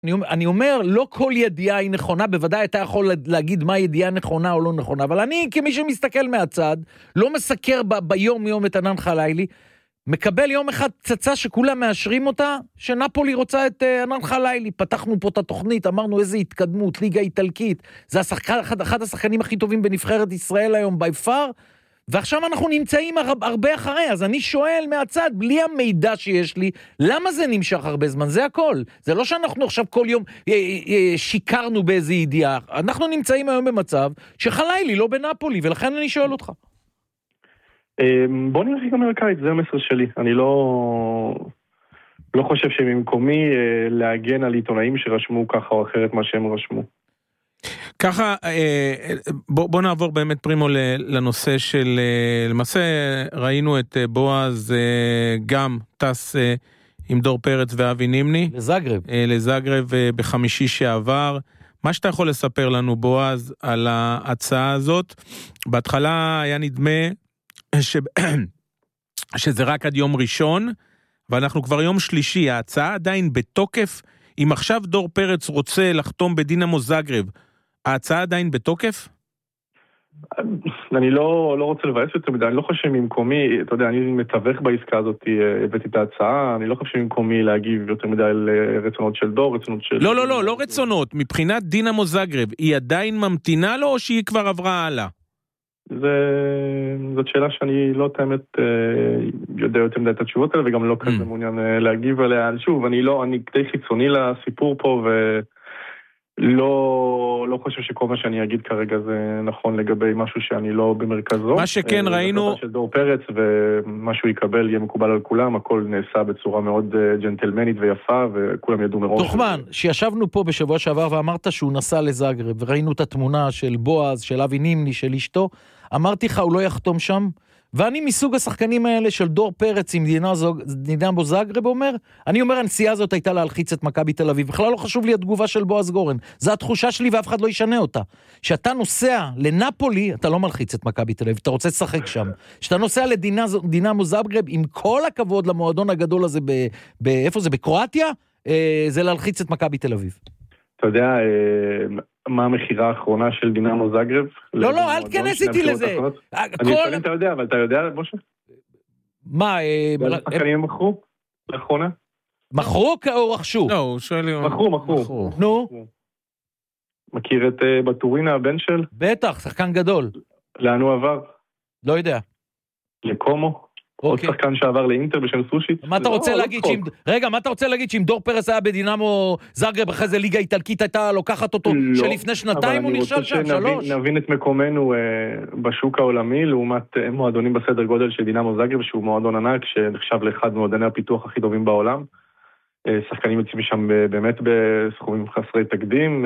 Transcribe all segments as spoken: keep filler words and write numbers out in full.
אני, אני אומר, לא כל ידיעה היא נכונה, בוודאי אתה יכול להגיד מה ידיעה נכונה או לא נכונה, אבל אני כמי שמסתכל מהצד, לא מסקר ב, ביום יום את ענן חלילי, מקבל יום אחד פצצה שכולם מאשרים אותה, שנפולי רוצה את uh, ענן חלילי, פתחנו פה את התוכנית, אמרנו איזה התקדמות, ליגה איטלקית, זה השחקן, אחד, אחד השחקנים הכי טובים בנבחרת ישראל היום, by far, ועכשיו אנחנו נמצאים הרבה אחרי, אז אני שואל מהצד, בלי המידע שיש לי, למה זה נמשך הרבה זמן? זה הכל. זה לא שאנחנו עכשיו כל יום שיקרנו באיזו ידיעה. אנחנו נמצאים היום במצב שחלילי לא בנפולי, ולכן אני שואל אותך. בוא נלך גם לקיץ, זה המסר שלי. אני לא, לא חושב שממקומי להגן על עיתונאים שרשמו ככה או אחרת מה שהם רשמו. ככה, בוא, בוא נעבור באמת פרימו לנושא של, למעשה ראינו את בועז גם טס עם דור פרץ ואבי נימני. לזאגרב. לזאגרב בחמישי שעבר. מה שאתה יכול לספר לנו בועז על ההצעה הזאת, בהתחלה היה נדמה ש... שזה רק עד יום ראשון, ואנחנו כבר יום שלישי, ההצעה עדיין בתוקף, אם עכשיו דור פרץ רוצה לחתום בדינמו זאגרב, ההצעה עדיין בתוקף? אני לא, לא רוצה לבאס יותר מדי, אני לא חושב ממקומי, אתה יודע, אני מתווך בעסקה הזאת, הבאתי את ההצעה, אני לא חושב ממקומי להגיב יותר מדי על רצונות של דור, רצונות של... לא, לא, לא, לא רצונות, מבחינת דינמו זאגרב, היא עדיין ממתינה לו או שהיא כבר עברה הלאה? זה, זאת שאלה שאני לא תאמת יודע יותר מדי את התשובות האלה, וגם לא כזה מעוניין להגיב עליה. שוב, אני לא, אני די חיצוני לסיפור פה, ולא לא חושב שכל מה שאני אגיד כרגע זה נכון לגבי משהו שאני לא במרכזו. מה שכן ראינו... זה של דור פרץ, ומה שהוא יקבל יהיה מקובל על כולם, הכל נעשה בצורה מאוד ג'נטלמנית ויפה, וכולם ידעו מראש. תוחמן, שישבנו פה בשבוע שעבר ואמרת שהוא נסע לזאגרב, וראינו את התמונה של בועז, של אבי נימני, של אשתו, אמרתי לך, הוא לא יחתום שם, ואני מסוג השחקנים האלה של דור פרץ עם דינמו זאגרב אומר, אני אומר, הנסיעה הזאת הייתה להלחיץ את מכבי תל אביב, בכלל לא חשוב לי התגובה של בועז גורן, זו התחושה שלי ואף אחד לא ישנה אותה. שאתה נוסע לנפולי, אתה לא מלחיץ את מכבי תל אביב, אתה רוצה לשחק שם. שאתה נוסע לדינמו זאגרב, עם כל הכבוד למועדון הגדול הזה, באיפה זה, בקרואטיה, זה להלחיץ את מכבי תל אביב. אתה יודע, מה המחירה האחרונה של דינמו זאגרב? לא, לא, אל תכנס איתי לזה. אני חושב אתה יודע, אבל אתה יודע, משה? מה? השחקנים הם מכרו? לאחרונה? מכרו או רכשו? לא, הוא שואל לי... מכרו, מכרו. נו? מכיר את בטורינה, הבן של? בטח, שחקן גדול. לאן הוא עבר? לא יודע. לקומו? עוד שחקן שעבר לאינטר בשם סושיט. מה אתה רוצה להגיד שאם... רגע, מה אתה רוצה להגיד שאם דור פרס היה בדינמו זאגרב אחרי זה ליגה איטלקית הייתה לוקחת אותו שלפני שנתיים הוא נכשל שם, שלוש? נבין את מקומנו בשוק העולמי לעומת מועדונים בסדר גודל של דינמו זאגרב שהוא מועדון ענק שנחשב לאחד מועדוני הפיתוח הכי טובים בעולם. שחקנים יוצאים שם באמת בסכומים חסרי תקדים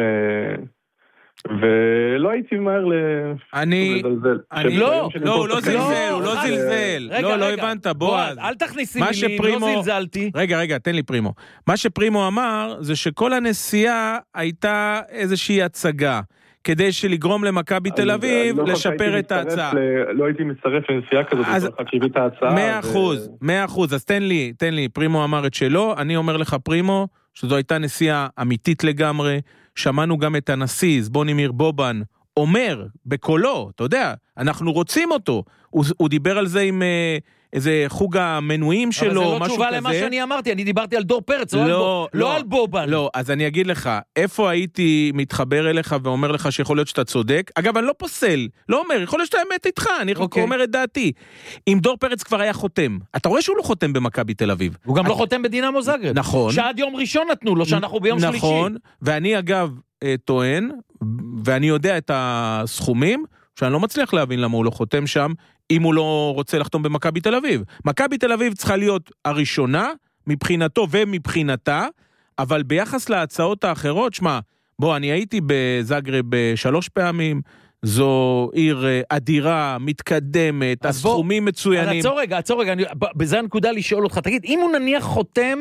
ולא הייתי מהר ל... אני... אני לא, לא, הוא לא זלזל, הוא לא זלזל. לא, לא הבנת, בועז. אל תכניסי מילים, לא זלזלתי. רגע, רגע, תן לי פרימו. מה שפרימו אמר, זה שכל הנסיעה הייתה איזושהי הצגה, כדי שלגרום למכבי תל אביב לשפר את ההצעה. לא הייתי מצטרף לנסיעה כזאת, חשיבי את ההצעה. מאה אחוז, מאה אחוז, אז תן לי, תן לי, פרימו אמר את שלו, אני אומר לך פרימו, שזו הייתה נסיעה אמיתית לגמרי, שמענו גם את הנשיא, בונימיר בובן, אומר בקולו, אתה יודע, אנחנו רוצים אותו, הוא, הוא דיבר על זה עם אה, איזה חוג המנויים שלו, משהו כזה. אבל זה לא תשובה למה שאני אמרתי, אני דיברתי על דור פרץ, לא, לא, על, בוב, לא, לא על בובן. לא, אז אני אגיד לך, איפה הייתי מתחבר אליך ואומר לך שיכול להיות שאתה צודק, אגב, אני לא פוסל, לא אומר, יכול להיות שאתה אמת איתך, אני רק okay. אומר את דעתי. אם דור פרץ כבר היה חותם, אתה רואה שהוא לא חותם במכבי תל אביב. הוא גם את... לא חותם בדינמו זאגרב. נכון. שעד יום ראשון נתנו לו, שאנחנו ביום נכון, שלישי. נכון, ואני אגב טוען, ואני יודע את הסכומים, שאני לא מצליח להבין למה הוא לא חותם שם, אם הוא לא רוצה לחתום במכבי תל אביב. מכבי תל אביב צריכה להיות הראשונה, מבחינתו ומבחינתה, אבל ביחס להצעות האחרות, שמה, בוא, אני הייתי בזאגרב שלוש פעמים, זו עיר אדירה, מתקדמת, הסכומים בוא, מצוינים. עצור רגע, עצור רגע, אני, בזה הנקודה לשאול אותך, תגיד, אם הוא נניח חותם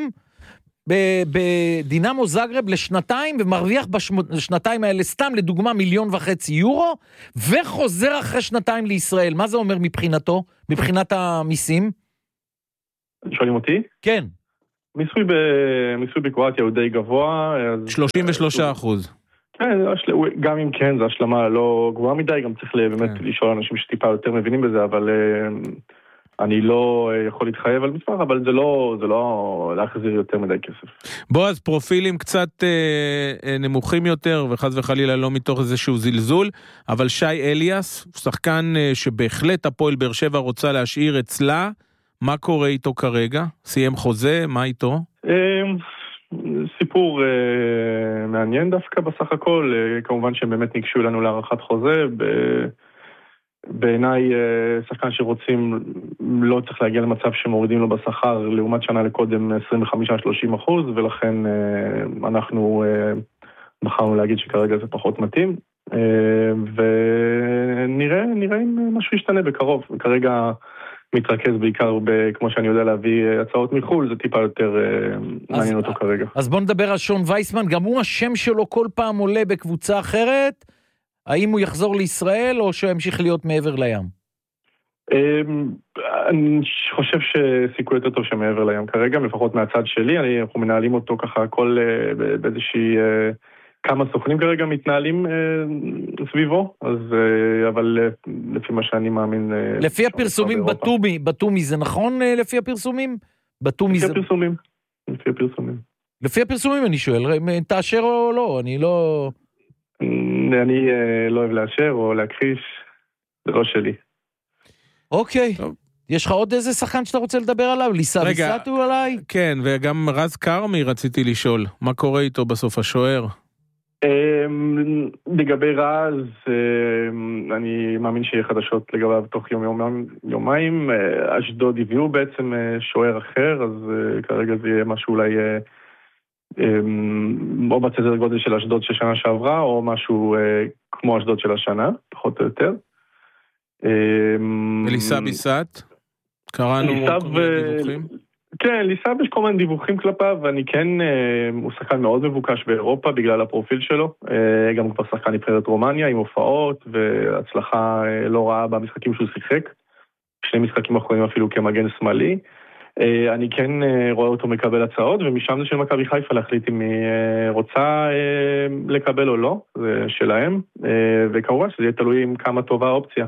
בדינמו זאגרב לשנתיים, ומרוויח בשנתיים האלה סתם לדוגמה מיליון וחצי יורו, וחוזר אחרי שנתיים לישראל, מה זה אומר מבחינתו? מבחינת המיסים? שואלים אותי? כן. מיסוי, ב... מיסוי בקרואטיה הוא די גבוה. שלושים ושלושה אחוז. כן, גם אם כן, זו השלמה לא גבוהה מדי, גם צריך באמת כן. לשאול אנשים שטיפה יותר מבינים בזה, אבל אני לא יכול להתחייב על מספר, אבל זה לא, זה לא להחזיר יותר מדי כסף. בוא, אז פרופילים קצת אה, נמוכים יותר, וחז וחלילה לא מתוך איזשהו זלזול, אבל שי אליאס, שחקן אה, שבהחלט הפועל באר שבע רוצה להשאיר אצלה, מה קורה איתו כרגע? סיים חוזה, מה איתו? סיפור uh, מעניין דווקא בסך הכל, uh, כמובן שהם באמת ניגשו לנו להערכת חוזה, ב- בעיניי uh, שחקן שרוצים לא צריך להגיע למצב שמורידים לו בשכר לעומת שנה לקודם עשרים וחמש עד שלושים אחוז, ולכן uh, אנחנו uh, בחרנו להגיד שכרגע זה פחות מתאים, uh, ונראה נראה אם משהו ישתנה בקרוב. כרגע מתרכז בעיקר, ב, כמו שאני יודע, להביא הצעות מחול, זה טיפה יותר אז, מעניין אותו כרגע. אז בוא נדבר על שון וייסמן, גם הוא השם שלו כל פעם עולה בקבוצה אחרת, האם הוא יחזור לישראל או שימשיך להיות מעבר לים? אני חושב שסיכוי יותר טוב שמעבר לים כרגע, לפחות מהצד שלי, אנחנו מנהלים אותו ככה כל באיזושהי... כמה סוכנים כרגע מתנהלים אה, סביבו, אז, אה, אבל אה, לפי מה שאני מאמין... אה, לפי הפרסומים בטומי, בטומי זה נכון אה, לפי הפרסומים? בטומי לפי זה... הפרסומים, לפי הפרסומים. לפי הפרסומים אני שואל, תאשר או לא, אני לא... אני אה, לא אוהב לאשר או להכחיש, זה לא שלי. אוקיי, טוב. יש לך עוד איזה שחקן שאתה רוצה לדבר עליו? ליסה ויסטו עליי? כן, וגם רז קרמי רציתי לשאול, מה קורה איתו בסוף השוער? לגבי רז, אני מאמין שיהיה חדשות לגביו תוך יום יומיים. אשדוד הביאו בעצם שוער אחר, אז כרגע זה יהיה משהו אולי או בסדר גודל של אשדוד של שנה שעברה, או משהו כמו אשדוד של השנה, פחות או יותר. אליסה ביסט? קראנו כל מיני דיווחים? כן, ליסאב יש כל מיני דיווחים כלפיו, ואני כן, אה, הוא שחקן מאוד מבוקש באירופה בגלל הפרופיל שלו, אה, גם כבר שחקן נבחרת רומניה עם הופעות, והצלחה אה, לא רעה במשחקים שהוא שיחק, שני משחקים אחרונים אפילו כמגן שמאלי. אה, אני כן אה, רואה אותו מקבל הצעות, ומשם זה של מכבי חיפה להחליט אם היא אה, רוצה אה, לקבל או לא, זה שלהם, אה, וכמובן שזה יהיה תלוי עם כמה טובה האופציה.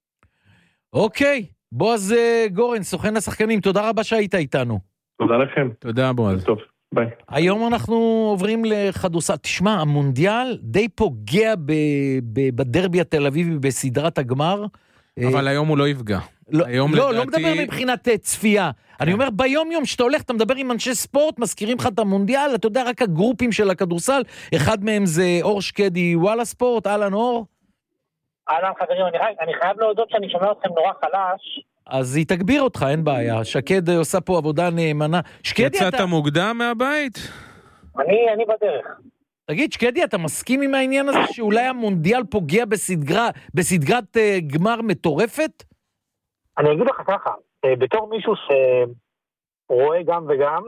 אוקיי. בועז גורן, סוכן השחקנים, תודה רבה שהיית איתנו. תודה לכם. תודה בועז. טוב, ביי. היום אנחנו עוברים לכדורסל. תשמע, המונדיאל די פוגע ב- ב- בדרבי התל אביבי בסדרת הגמר. אבל היום הוא לא יפגע. לא, היום לא, לדעתי... לא מדבר מבחינת צפייה. כן. אני אומר, ביום יום שאתה הולך, אתה מדבר עם אנשי ספורט, מזכירים לך את המונדיאל, אתה יודע, רק הגרופים של הכדורסל, אחד מהם זה אור שקדי וואלה ספורט, אלן אור. אהלן חברים, אני, אני חייב להודות שאני שומע אתכם נורא חלש. אז היא תגביר אותך, אין בעיה. שקד עושה פה עבודה נאמנה. שקדי, יצאת אתה... מוקדם מהבית? אני, אני בדרך. תגיד, שקדי, אתה מסכים עם העניין הזה שאולי המונדיאל פוגע בסדרה, בסדרת uh, גמר מטורפת? אני אגיד לך ככה, בתור מישהו שרואה גם וגם,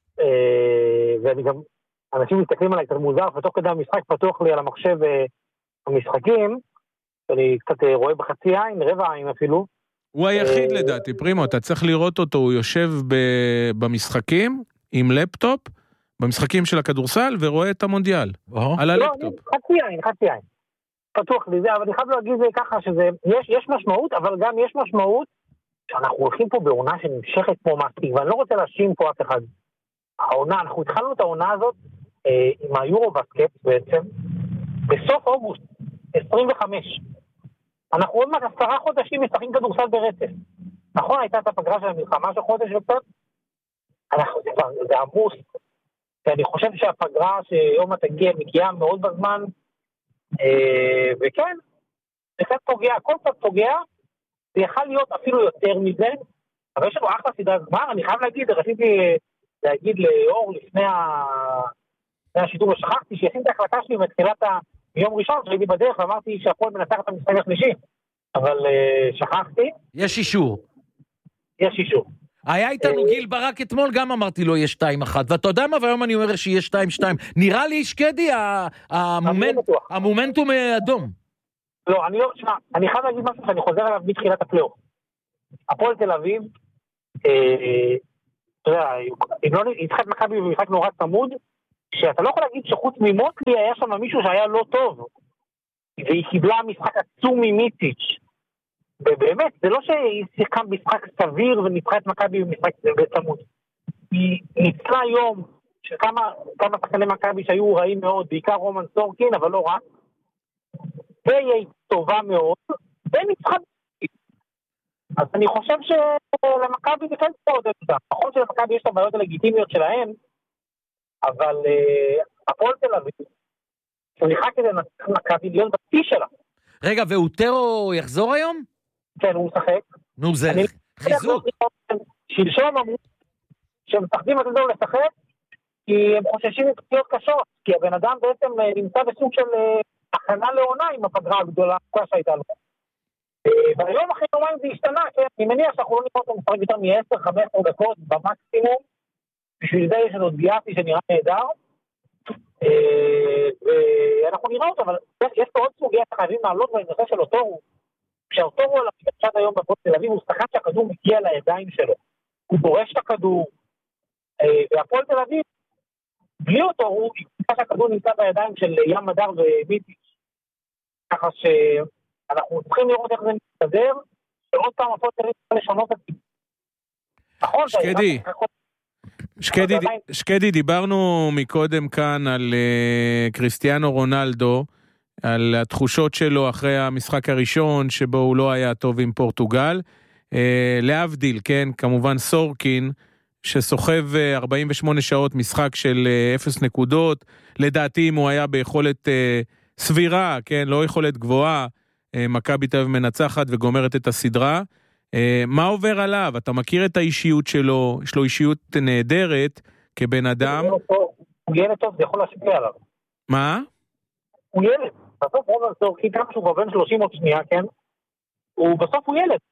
ואני גם, אנשים מסתכלים עליי קצת מוזר, ותוך כדי המשחק פתוח לי על המחשב המשחקים, אני קצת רואה בחצי עין, רבע עין אפילו. הוא היחיד לדעתי, פרימו, אתה צריך לראות אותו, הוא יושב במשחקים עם לפטופ, במשחקים של הכדורסל, ורואה את המונדיאל, על הלפטופ. לא, חצי עין, חצי עין. פתוח לי זה, אבל אני חייב להגיד זה ככה, שזה, יש, יש משמעות, אבל גם יש משמעות, שאנחנו הולכים פה בעונה שנמשכת כמו מספיק, ואני לא רוצה להאשים פה אף אחד. העונה, אנחנו התחלנו את העונה הזאת, אה, עם היורו-בסקט בעצם, בסוף אוגוסט, עשרים וחמש. אנחנו עוד מעט עשרה חודשים משחקים כדורסל ברצף. נכון, הייתה את הפגרה של המלחמה של חודש וקצת? אנחנו, זה, זה עמוס, ואני חושב שהפגרה שיום התגיע מגיעה מאוד בזמן, אה, וכן, זה קצת פוגע, הכל קצת פוגע, זה יכל להיות אפילו יותר מזה, אבל יש לנו אחלה סדרת גמר, אני חייב להגיד, רציתי להגיד לאור לפני השידור, ושכחתי שישים את ההחלטה שלי מתחילת היום ראשון, שהייתי בדרך, ואמרתי שהפועל מנצח את המשחק השלישי, אבל שכחתי. יש אישור. יש אישור. היה איתנו גיל ברק אתמול, גם אמרתי לו יש שתיים אחת, ואתה יודע מה, והיום אני אומר שיש שתיים שתיים. נראה לי שקדי, המומנטום אדום. לא, אני לא, שמה, אני חייב להגיד משהו שאני חוזר עליו מתחילת הפלייאוף. הפועל תל אביב, אה, אתה יודע, אם לא נצחק מכבי במשחק נורא צמוד, שאתה לא יכול להגיד שחוץ ממוטלי היה שם מישהו שהיה לא טוב, והיא קיבלה משחק עצום ממיטיץ'. ובאמת, זה לא שהיא שיחקה משחק סביר וניצחה את מכבי במשחק בצמוד. היא ניצחה היום שכמה כמה שחקני מכבי שהיו רעים מאוד, בעיקר רומן סורקין, אבל לא רק. והיא טובה מאוד, וניצחה. אז אני חושב שלמכבי זה כן תעודד אותה. נכון שלמכבי יש את הבעיות הלגיטימיות שלהם, אבל הפועל תל אביב, סליחה כדי לנצח מכבי להיות בפי שלה. רגע, ואוטרו יחזור היום? כן, הוא משחק. נו, זה חיזוק. שלשום אמרו שהם מפחדים לתת לו לשחק, כי הם חוששים מפציעות קשות, כי הבן אדם בעצם נמצא בסוג של הכנה לעונה עם הפגרה הגדולה שהייתה לו. והיום אחרי יומיים זה השתנה, כן? אני מניח שאנחנו לא נראה אותו משחק יותר מ-עשר חמש עשרה דקות במקסימום, בשביל זה יש לנו דיאפי שנראה נהדר, ואנחנו נראה אותו, אבל יש פה עוד סוגיה שחייבים לעלות בנושא של אוטורו, כשהאוטורו על המשחק היום בפועל תל אביב הוא שחקן שהכדור מגיע לידיים שלו, הוא דורש את הכדור, והפועל תל אביב, בלי אוטורו, שהכדור נמצא בידיים של ים מדר ומיטיץ', ככה שאנחנו צריכים לראות איך זה מסתדר, שעוד פעם הפועל תל אביב צריך לשנות את זה. נכון, שקדי. שקדי, שקדי, דיברנו מקודם כאן על uh, קריסטיאנו רונלדו, על התחושות שלו אחרי המשחק הראשון, שבו הוא לא היה טוב עם פורטוגל. Uh, להבדיל, כן, כמובן סורקין, שסוחב uh, ארבעים ושמונה שעות משחק של uh, אפס נקודות, לדעתי אם הוא היה ביכולת uh, סבירה, כן, לא יכולת גבוהה, uh, מכבי תל אביב מנצחת וגומרת את הסדרה. מה עובר עליו? אתה מכיר את האישיות שלו, יש לו אישיות נהדרת כבן אדם. הוא ילד טוב, זה יכול להשפיע עליו. מה? הוא ילד. בסוף רומן סורקין, כמה שהוא כבר בן שלושים עוד שנייה, כן? הוא בסוף הוא ילד.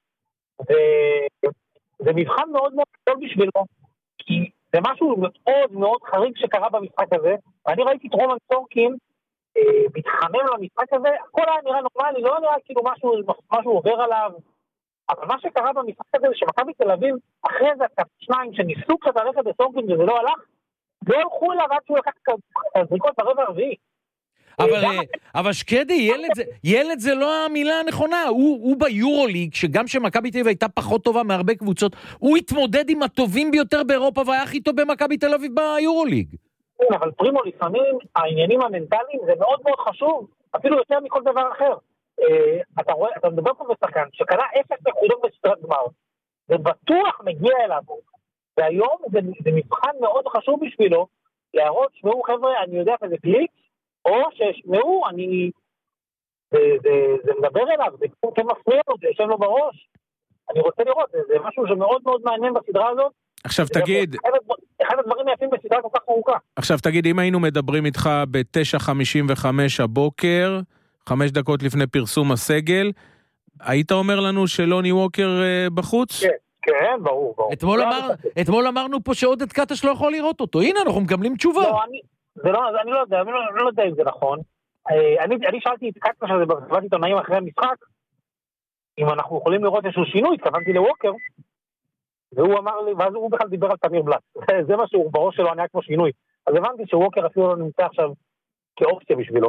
זה מבחן מאוד מאוד גדול בשבילו, כי זה משהו מאוד מאוד חריג שקרה במשחק הזה, ואני ראיתי את רומן סורקין מתחמם למשחק הזה, הכל היה נראה נורמלי, לא נראה כאילו משהו עובר עליו, אבל מה שקרה במשחק הזה זה שמכבי תל אביב, אחרי זה שניים שניסו קצת ללכת בסורקין וזה לא הלך, לא הלכו אליו עד שהוא לקח את הזריקות ברבע הרביעי. אבל שקדי, ילד זה לא המילה הנכונה, הוא ביורוליג, שגם שמכבי תל אביב הייתה פחות טובה מהרבה קבוצות, הוא התמודד עם הטובים ביותר באירופה, והיה הכי טוב במכבי תל אביב ביורוליג. אבל פרימו, לפעמים העניינים המנטליים זה מאוד מאוד חשוב, אפילו יותר מכל דבר אחר. אתה רואה, אתה מדבר פה בשחקן שקנה אפס נקודות בסדרת גמר, זה בטוח מגיע אליו, והיום זה, זה מבחן מאוד חשוב בשבילו, להראות, שמעו חבר'ה, אני יודע שזה קליק, או ששמעו, אני, זה, זה, זה מדבר אליו, זה כן מפריע לו, זה יושב לו בראש, אני רוצה לראות, זה, זה משהו שמאוד מאוד מעניין בסדרה הזאת. עכשיו תגיד, אחד, אחד הדברים היפים בסדרה כל כך ארוכה. עכשיו תגיד, אם היינו מדברים איתך ב-תשע חמישים וחמש הבוקר, חמש דקות לפני פרסום הסגל, היית אומר לנו שלוני ווקר בחוץ? כן, כן, ברור, ברור. אתמול, אמר, אתמול אמרנו פה שעודד קטש לא יכול לראות אותו, הנה אנחנו מקבלים תשובה. לא, אני, זה לא, אני לא יודע, אני לא, לא יודע אם זה נכון. אני, אני שאלתי את קטש הזה בסביבת עיתונאים אחרי המשחק, אם אנחנו יכולים לראות איזשהו שינוי, התכוונתי לווקר, והוא אמר לי, ואז הוא בכלל דיבר על תמיר בלט, זה מה שהוא בראש שלו, אני היה כמו שינוי. אז הבנתי שווקר אפילו לא נמצא עכשיו כאופציה בשבילו.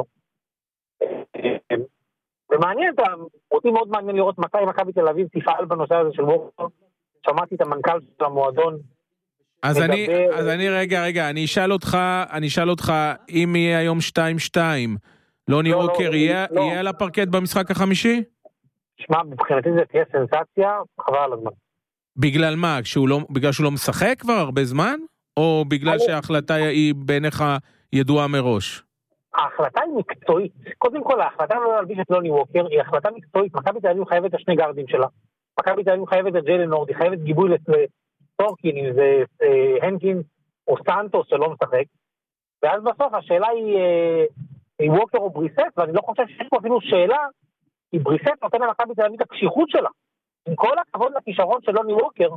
ומעניין, אותי מאוד מעניין לראות מתי מכבי תל אביב תפעל בנושא הזה של ווקר. שמעתי את המנכ"ל של המועדון. אז אני, אז אני רגע, רגע, אני אשאל אותך, אני אשאל אותך, אם יהיה היום שתיים שתיים, לוני ווקר יהיה על הפרקט במשחק החמישי? שמע, מבחינתי זה תהיה סנסציה, חבל על הזמן. בגלל מה? בגלל שהוא לא משחק כבר הרבה זמן? או בגלל שההחלטה היא בעיניך ידועה מראש? ההחלטה היא מקצועית. קודם כל, ההחלטה לא להלביש את לוני ווקר, היא החלטה מקצועית. מכבי תל אביב חייבת את השני גארדים שלה. מכבי תל אביב חייבת את ג'יילן הורד, היא חייבת גיבוי לסורקין, אם זה הנקין או סנטוס שלא משחק. ואז בסוף השאלה היא ווקר או בריסט, ואני לא חושב שיש פה אפילו שאלה, כי בריסט נותן למכבי תל אביב את הקשיחות שלה. עם כל הכבוד לכישרון של לוני ווקר,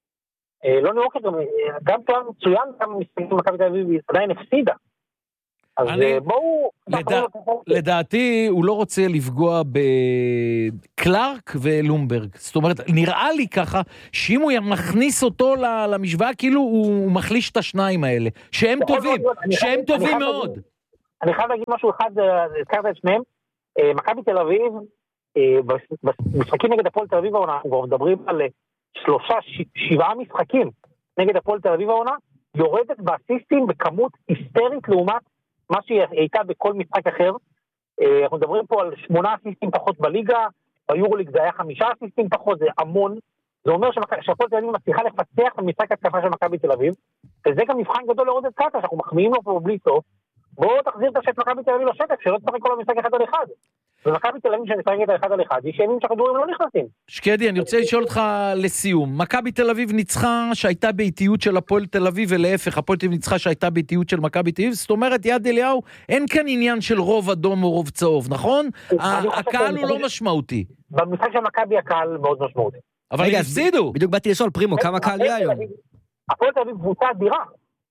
לוני ווקר גם תואר מצוין, גם מסתכלים במכבי תל אביב עדיין הפסידה. אז אני- בואו... לדע- לדעתי, הוא לא רוצה לפגוע בקלארק ולומברג. זאת אומרת, נראה לי ככה, שאם הוא מכניס אותו ל- למשוואה, כאילו הוא מחליש את השניים האלה, שהם יכול טובים, להיות, אני שהם חייב- אני טובים חייב מאוד. להגיד- אני חייב להגיד משהו אחד, אה, הזכרת את שניהם. אה, מכבי תל אביב, אה, בס- במשחקים נגד הפועל תל אביב העונה, אנחנו כבר מדברים על אה, שלושה, ש- שבעה משחקים נגד הפועל תל אביב העונה, יורדת באסיסטים בכמות היסטרית לעומת מה שהיא הייתה בכל משחק אחר. אה, אנחנו מדברים פה על שמונה אסיסטים פחות בליגה, ביורוליג זה היה חמישה אסיסטים פחות, זה המון. זה אומר שמכ- שהפועל תל אביב מצליחה לפצח במשחק התקפה של מכבי תל אביב, וזה גם מבחן גדול לעודד קאטה, שאנחנו מחמיאים לו פה בלי סוף. בואו תחזיר את השט מכבי תל אביב לשטח, שלא תשחק כל המשחק אחד על אחד. ומכבי תל אביב שמשחקת על אחד על אחד, היא שנים שהכדורים לא נכנסים. שקדי, אני רוצה לשאול אותך לסיום. מכבי תל אביב ניצחה שהייתה באיטיות של הפועל תל אביב, ולהפך, הפועל תל אביב ניצחה שהייתה באיטיות של מכבי תל אביב, זאת אומרת, יד אליהו, אין כאן עניין של רוב אדום או רוב צהוב, נכון? ה- אני חושב הקהל הוא שאני- לא משמעותי. במשחק של מכבי הקהל מאוד משמעותי. אבל רגע, הם אז הפסידו. בדיוק באתי לשאול, פרימו, כמה קהל יהיה היום? הפועל תל אביב קבוצה אדירה.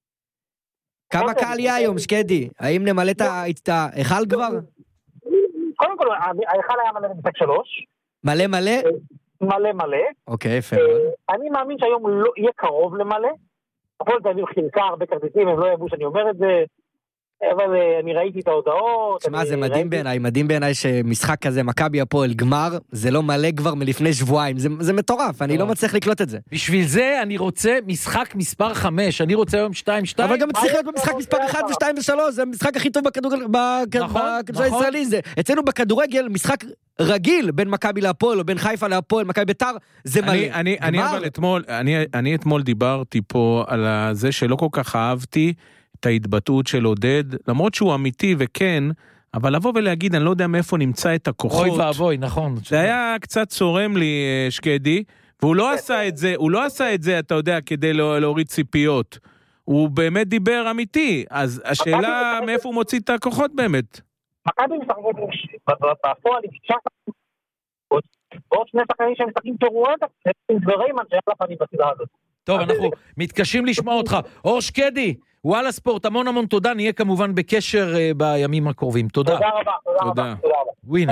כמה קהל יהיה היום, שקדי? האם נמלא את ה- את ההיכל כבר? קודם כל, ההיכל היה מלא במשחק שלוש, מלא מלא? מלא מלא. אוקיי, יפה מאוד. אני מאמין שהיום לא יהיה קרוב למלא. הפועל תל אביב חילקה הרבה כרטיסים, הם לא יאהבו שאני אומר את זה, אבל אה, אני ראיתי את ההודעות. תשמע, אני זה מדהים ראיתי- בעיניי, מדהים בעיניי שמשחק כזה, מכבי הפועל גמר, זה לא מלא כבר מלפני שבועיים, זה- זה מטורף, אני לא מצליח לקלוט את זה. בשביל זה אני רוצה משחק מספר חמש, אני רוצה היום שתיים שתיים. אבל גם צריך להיות מה במשחק יש מספר לך? אחד ושתיים ושלוש, זה המשחק הכי טוב בכדורגל, בכ- נכון, בכדורגל נכון. הישראלי, זה אצלנו בכדורגל, משחק רגיל בין מכבי להפועל, או בין חיפה להפועל, מכבי ביתר, זה מלא. אני, אני, אני גמר. אבל אתמול, אני, אני אתמול דיברתי פה על זה שלא כל כך אהבתי את ההתבטאות של עודד, למרות שהוא אמיתי וכן, אבל לבוא ולהגיד, אני לא יודע מאיפה נמצא את הכוחות. אוי ואבוי, נכון. זה היה קצת צורם לי, אה, שקדי, והוא לא עשה את זה, הוא לא עשה את זה, אתה יודע, כדי לא, להוריד ציפיות. הוא באמת דיבר אמיתי, אז השאלה מאיפה הוא מוציא את הכוחות באמת. מכבי משחקת עם ש- בפועל עם שישה שחקנים, ועוד שני שחקנים שהם משחקים כרואטה, עם דבריימן שהיה לפנים בסדרה הזאת. טוב, אנחנו מתקשים לשמוע אותך. אור שקדי, וואלה ספורט, המון המון תודה, נהיה כמובן בקשר אה, בימים הקרובים. תודה. תודה רבה, תודה תודה. רבה. תודה רבה. ווינר.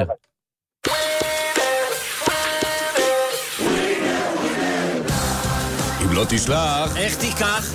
אם לא תשלח, איך תיקח?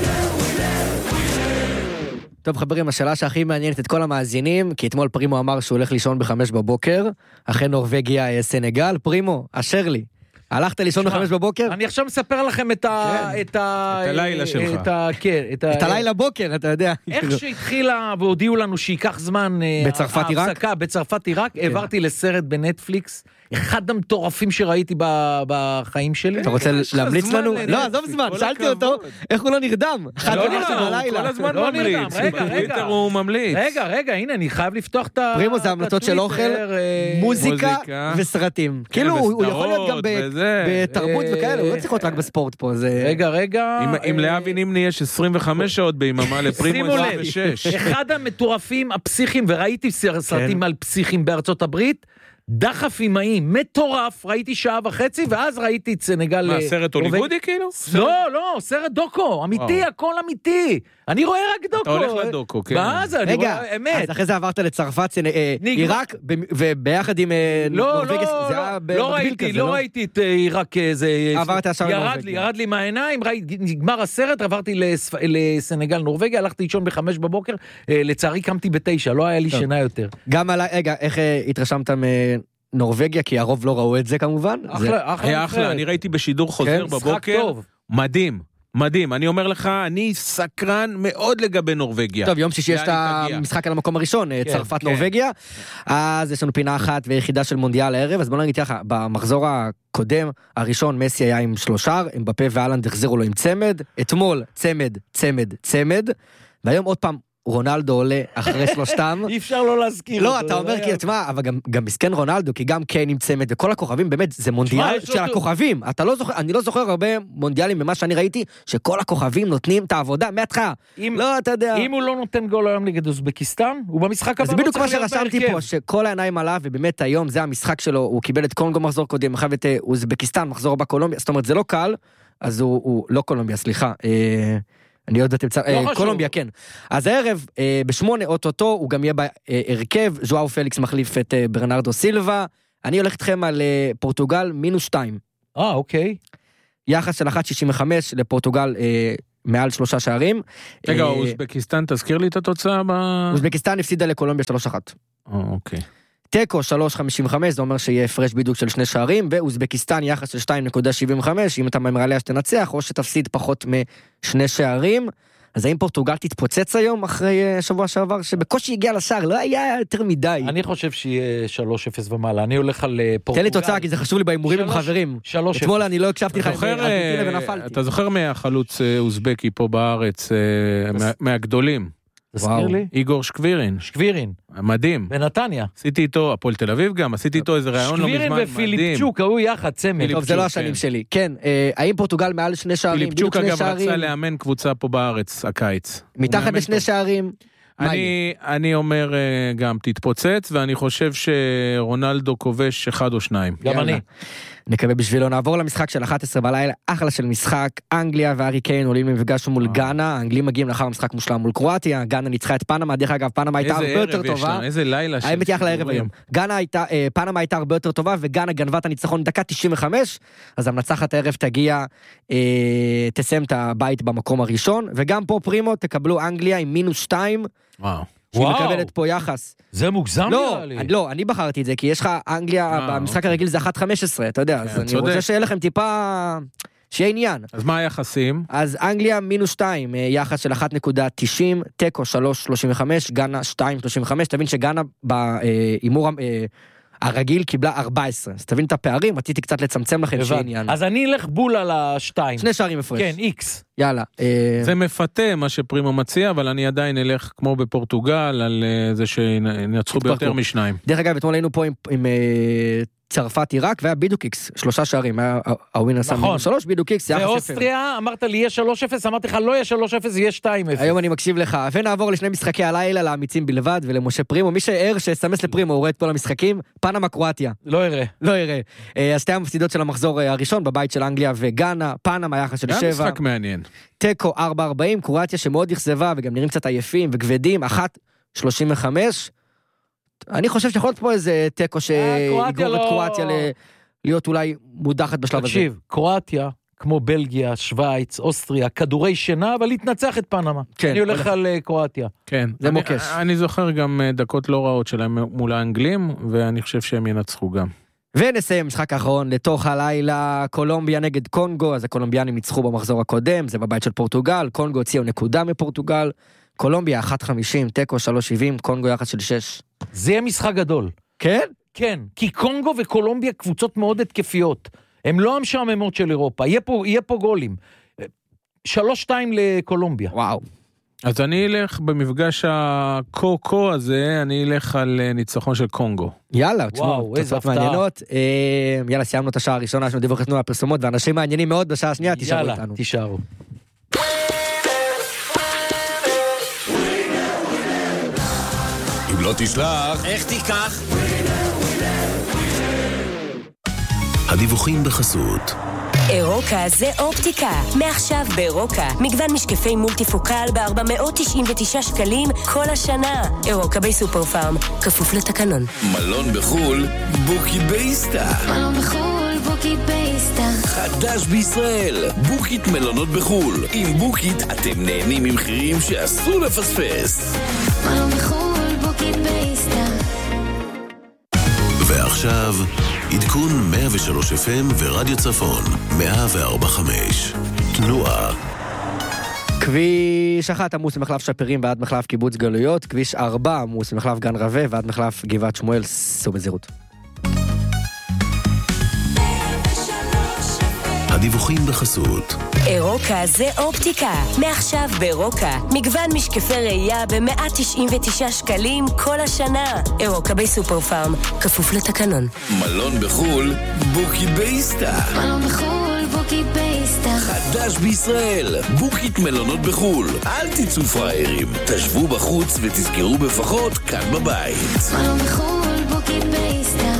טוב חברים, השאלה שהכי מעניינת את כל המאזינים, כי אתמול פרימו אמר שהוא הולך לישון בחמש בבוקר, אחרי נורווגיה סנגל, פרימו, אשר לי, הלכת לישון בחמש בבוקר? אני עכשיו מספר לכם את ה... את ה... את הלילה שלך. את ה... כן, את ה... את הלילה בוקר, אתה יודע. איך שהתחילה והודיעו לנו שייקח זמן אה, בצרפת עיראק? ההפסקה בצרפת עיראק, העברתי לסרט בנטפליקס, אחד המטורפים שראיתי ב- בחיים שלי. אתה רוצה יש לך להמליץ זמן לנו? לנטפליקס, לא, עזוב זמן, כל שאלתי הכבוד. אותו, איך הוא לא נרדם? אחד לא ומשהו נרדם, הוא בלילה. כל הזמן לא ממליץ, נרדם, רגע, בטוויטר רגע. הוא ממליץ. רגע, רגע, הנה, אני חייב לפתוח את ה... פרימו זה המלצות של אוכל, הטוויטר, אה, מוזיקה מוזיקה. וסרטים. כאילו, הוא הוא יכול להיות גם וסדרות ב- וזה. בתרבות אה, וכאלה, הוא לא צריך להיות רק בספורט פה, זה... רגע, רגע. עם- עם אה, לאבי נימני יש עשרים וחמש שעות ביממה, לפרימו שימו עשרים לב, ושש. אחד המטורפים הפסיכים, וראיתי כן. סרטים על פסיכים בארצות הברית, דחף אימאי, מטורף, ראיתי שעה וחצי, ואז ראיתי את סנגל... מה, אה, סרט נורווגיה. הוליוודי כאילו? לא, לא, סרט דוקו, אמיתי, וואו. הכל אמיתי. אני רואה רק דוקו. אתה הולך לדוקו, כן. מה זה, אני רגע, רואה, אמת. אז אחרי זה עברת לצרפת, סנ- אה, נגמר. עיראק, ב- וביחד עם אה, לא, נורווגיה, לא, זה לא, היה ב- לא מקביל ראיתי, כזה, לא ראיתי את אה, עיראק, זה... עברת ישר ירד לנורווגיה. לי, ירד לי מהעיניים, ראיתי, נגמר הסרט, עברתי לספ- לסנגל נורווגיה, הלכתי לישון בחמש בבוקר, אה, לצערי קמתי בתשע, לא היה לי טוב. שינה יותר. גם על ה... רגע, איך אה, התרשמת מנורווגיה? כי הרוב לא ראו את זה כמובן. זה- אחלה, אחלה. היה אחלה, נבחרת. אני ראיתי בשידור חוזר כן, משחק בבוקר, טוב. מדהים, מדהים, אני אומר לך, אני סקרן מאוד לגבי נורווגיה. טוב, יום שישי יש את לאן היא תגיע? המשחק על המקום הראשון, אה, כן, צרפת כן. נורווגיה, אז יש לנו פינה אחת ויחידה של מונדיאל הערב, אז בוא נגיד ככה, במחזור הקודם, הראשון מסי היה עם שלושה, אמבפה ואלנד החזירו לו עם צמד, אתמול צמד, צמד, צמד, והיום עוד פעם רונלדו עולה אחרי שלושתם. אי אפשר לא להזכיר לא, אותו, אתה אומר, זה כי היה- תשמע, אבל גם, גם מסכן רונלדו, כי גם קיין עם צמד, וכל הכוכבים, באמת, זה מונדיאל יש לו של אותו- הכוכבים. אתה לא זוכר, אני לא זוכר הרבה מונדיאלים ממה שאני ראיתי, שכל הכוכבים נותנים את העבודה מההתחלה. אם- לא, אתה יודע. אם הוא לא נותן גול היום נגד אוזבקיסטן, הוא במשחק הבא אז לא בדיוק צריך מה להיות שרשמתי בהרכב. פה, שכל העיניים עליו, ובאמת היום זה המשחק שלו, הוא קיבל את קונגו מחזור קודם, אחר את אה, אוזבקיסטן, מחזור הבא קולומביה, זאת אומרת, זה לא קל, אז הוא, הוא לא קולומביה, סליחה, אה, אני עוד תמצא, לא אה, חשוב. קולומביה, כן. אז הערב, אה, בשמונה אוטוטו, הוא גם יהיה בהרכב, ז'ואאו פליקס מחליף את אה, ברנרדו סילבה, אני הולך איתכם על אה, פורטוגל מינוס שתיים. אה, אוקיי. יחס של אחת שישים וחמש לפורטוגל אה, מעל שלושה שערים. רגע, אה, אוזבקיסטן, תזכיר לי את התוצאה ב... אוזבקיסטן הפסידה לקולומביה שלוש אחת. אה, אוקיי. טקו שלוש חמישים וחמש, זה אומר שיהיה הפרש בדיוק של שני שערים, ואוזבקיסטן יחס של שתיים נקודה שבעים וחמש, אם אתה ממר עליה שתנצח, או שתפסיד פחות משני שערים. אז האם פורטוגל תתפוצץ היום אחרי uh, שבוע שעבר, שבקושי הגיע לשער, לא היה יותר מדי. אני חושב שיהיה שלוש אפס ומעלה, אני הולך על uh, פורטוגל. תן לי תוצאה, כי זה חשוב לי בהימורים עם שלוש- חברים. שלוש אפס. אתמול אני לא הקשבתי לך, אתה זוכר, עם ארגנטינה ונפלתי. אתה זוכר מהחלוץ אה, אוזבקי פה בארץ, אה, מה- מהגדולים, תזכיר וואו. לי. איגור שקווירין, שקווירין, מדהים. בנתניה. עשיתי איתו, הפועל תל אביב גם, עשיתי איתו איזה רעיון לא שקווירין מזמן, ופיליפצ'וק, היו יחד, צמד. טוב, זה לא פיליפצ'וק, השנים כן. שלי. כן, אה, האם פורטוגל מעל שני שערים, בדיוק פיליפצ'וק שני אגב רצה שערים, לאמן קבוצה פה בארץ, הקיץ. הוא מתחת מאמן לשני טוב. שערים, מה יהיה? אני, אני אומר אה, גם תתפוצץ, ואני חושב שרונלדו כובש אחד או שניים. גם יאללה. אני. נקווה בשבילו. נעבור למשחק של אחת עשרה בלילה, אחלה של משחק, אנגליה והארי קיין עולים למפגש מול גאנה, האנגלים מגיעים לאחר משחק מושלם מול קרואטיה, גאנה ניצחה את פנמה, דרך אגב, פנמה הייתה איזה הרבה יותר ערב יש טובה, לנו, איזה לילה של האמת היא אחלה ערב סיפורים. היום. גאנה הייתה, אה, פנמה הייתה הרבה יותר טובה, וגאנה גנבה את הניצחון דקה תשעים וחמש, אז המנצחת הערב תגיע, אה, תסיים את הבית במקום הראשון, וגם פה פרימו תקבלו אנגליה עם מינוס שתיים, וואו. שהיא וואו. מקבלת פה יחס. זה מוגזם לא, נראה לי. אני- לא, אני בחרתי את זה, כי יש לך אנגליה, אה, במשחק אוקיי. הרגיל זה אחת חמש עשרה, אתה יודע, אז כן, אני צודק. רוצה שיהיה לכם טיפה, שיהיה עניין. אז מה היחסים? אז אנגליה מינוס שתיים, אה, יחס של אחת נקודה תשעים, טקו שלוש שלושים וחמש, גאנה שתיים שלושים וחמש, תבין שגאנה בהימור אה, הרגיל קיבלה ארבע עשרה, אז תבין את הפערים, רציתי קצת לצמצם לכם שיהיה הבנתי. עניין. אז אני אלך בול על השתיים. שני שערים הפרש. כן, איקס. יאללה. אה, זה מפתה מה שפרימו מציע, אבל אני עדיין אלך כמו בפורטוגל, על אה, זה שינצחו התפרקו. ביותר משניים. דרך אגב, אתמול היינו פה עם, עם אה, צרפת עיראק, והיה בדיוק איקס, שלושה שערים, היה הווינר שם נכון. מינוס שלוש, בדיוק איקס, יחס אפס. ואוסטריה, אמרת לי יהיה שלוש אפס, אמרתי לך לא יהיה שלוש אפס, יהיה שתיים אפס. היום אני מקשיב לך, ונעבור לשני משחקי הלילה, לאמיצים בלבד, ולמשה פרימו, מי שער שסמס לפרימו, הוא רואה את כל המשחקים, פנמה קרואטיה, לא אראה. לא יראה. אה, אז שתי המפסידות של המחזור אה, הראשון, בבית של אנגליה וגאנה, פנמה יחס של היה שבע, משחק מעניין. טקו ארבע ארבעים, קרואטיה שמאוד אכזבה, וגם נראים קצת עייפים וכבדים, אחת שלושים וחמש, אני חושב שיכול להיות פה איזה טקו קרואטיה שיגרור את לא- קרואטיה ל- להיות אולי מודחת בשלב הזה. תקשיב, קרואטיה, כמו בלגיה, שוויץ, אוסטריה, כדורי שינה, אבל להתנצח את פנמה. כן, אני הולך הולך. על אה, קרואטיה. כן. זה אני- מוקש. אני זוכר גם אה, דקות לא רעות שלהם מול האנגלים, ואני חושב שהם ינצחו גם. ונסיים משחק האחרון לתוך הלילה, קולומביה נגד קונגו, אז הקולומביאנים ניצחו במחזור הקודם, זה בבית של פורטוגל, קונגו הוציאו נקודה מפורטוגל, קולומביה אחת חמישים, טקו שלוש שבעים, קונגו יחס של שש. זה יהיה משחק גדול. כן? כן, כי קונגו וקולומביה קבוצות מאוד התקפיות. הן לא המשעממות של אירופה, יהיה פה, יהיה פה גולים. שלוש שתיים לקולומביה. וואו. אז אני אלך במפגש הקו-קו הזה, אני אלך על אה, ניצחון של קונגו. יאללה, וואו, תשמעו, איזה תוצאות הפתעה. מעניינות. אה, יאללה, סיימנו את השעה הראשונה, יש לנו דיווח לתנועה הפרסומות, ואנשים מעניינים מאוד בשעה השנייה, תישארו יאללה, איתנו. תישארו. אם לא תשלח, איך תיקח? הדיווחים בחסות. אירוקה זה אופטיקה. מעכשיו באירוקה, מגוון משקפי מולטיפוקל ב-ארבע מאות תשעים ותשעה שקלים כל השנה. אירוקה בסופר פארם, כפוף לתקנון. מלון בחול, בוקית באיסטה. מלון בחול, בוקית באיסטה. חדש בישראל, בוקית מלונות בחול. עם בוקית אתם נהנים ממחירים שאסור לפספס. מלון בחול, בוקית באיסטה. ועכשיו, עדכון מאה ושלוש אף אם ורדיו צפון, מאה וארבע חמש. תנועה. כביש אחת עמוס ממחלף שפירים ועד מחלף קיבוץ גלויות, כביש ארבע עמוס ממחלף גן רווה ועד מחלף גבעת שמואל, סעו בזהירות. הדיווחים בחסות. אירוקה זה אופטיקה. מעכשיו באירוקה, מגוון משקפי ראייה ב-מאה תשעים ותשעה שקלים כל השנה. אירוקה בסופר פארם, כפוף לתקנון. מלון בחול, בוקית באיסטה. מלון בחול, בוקית באיסטה. חדש בישראל, בוקית מלונות בחול. אל תצאו פראיירים, תשבו בחוץ ותזכרו בפחות כאן בבית. מלון בחול, בוקית באיסטה.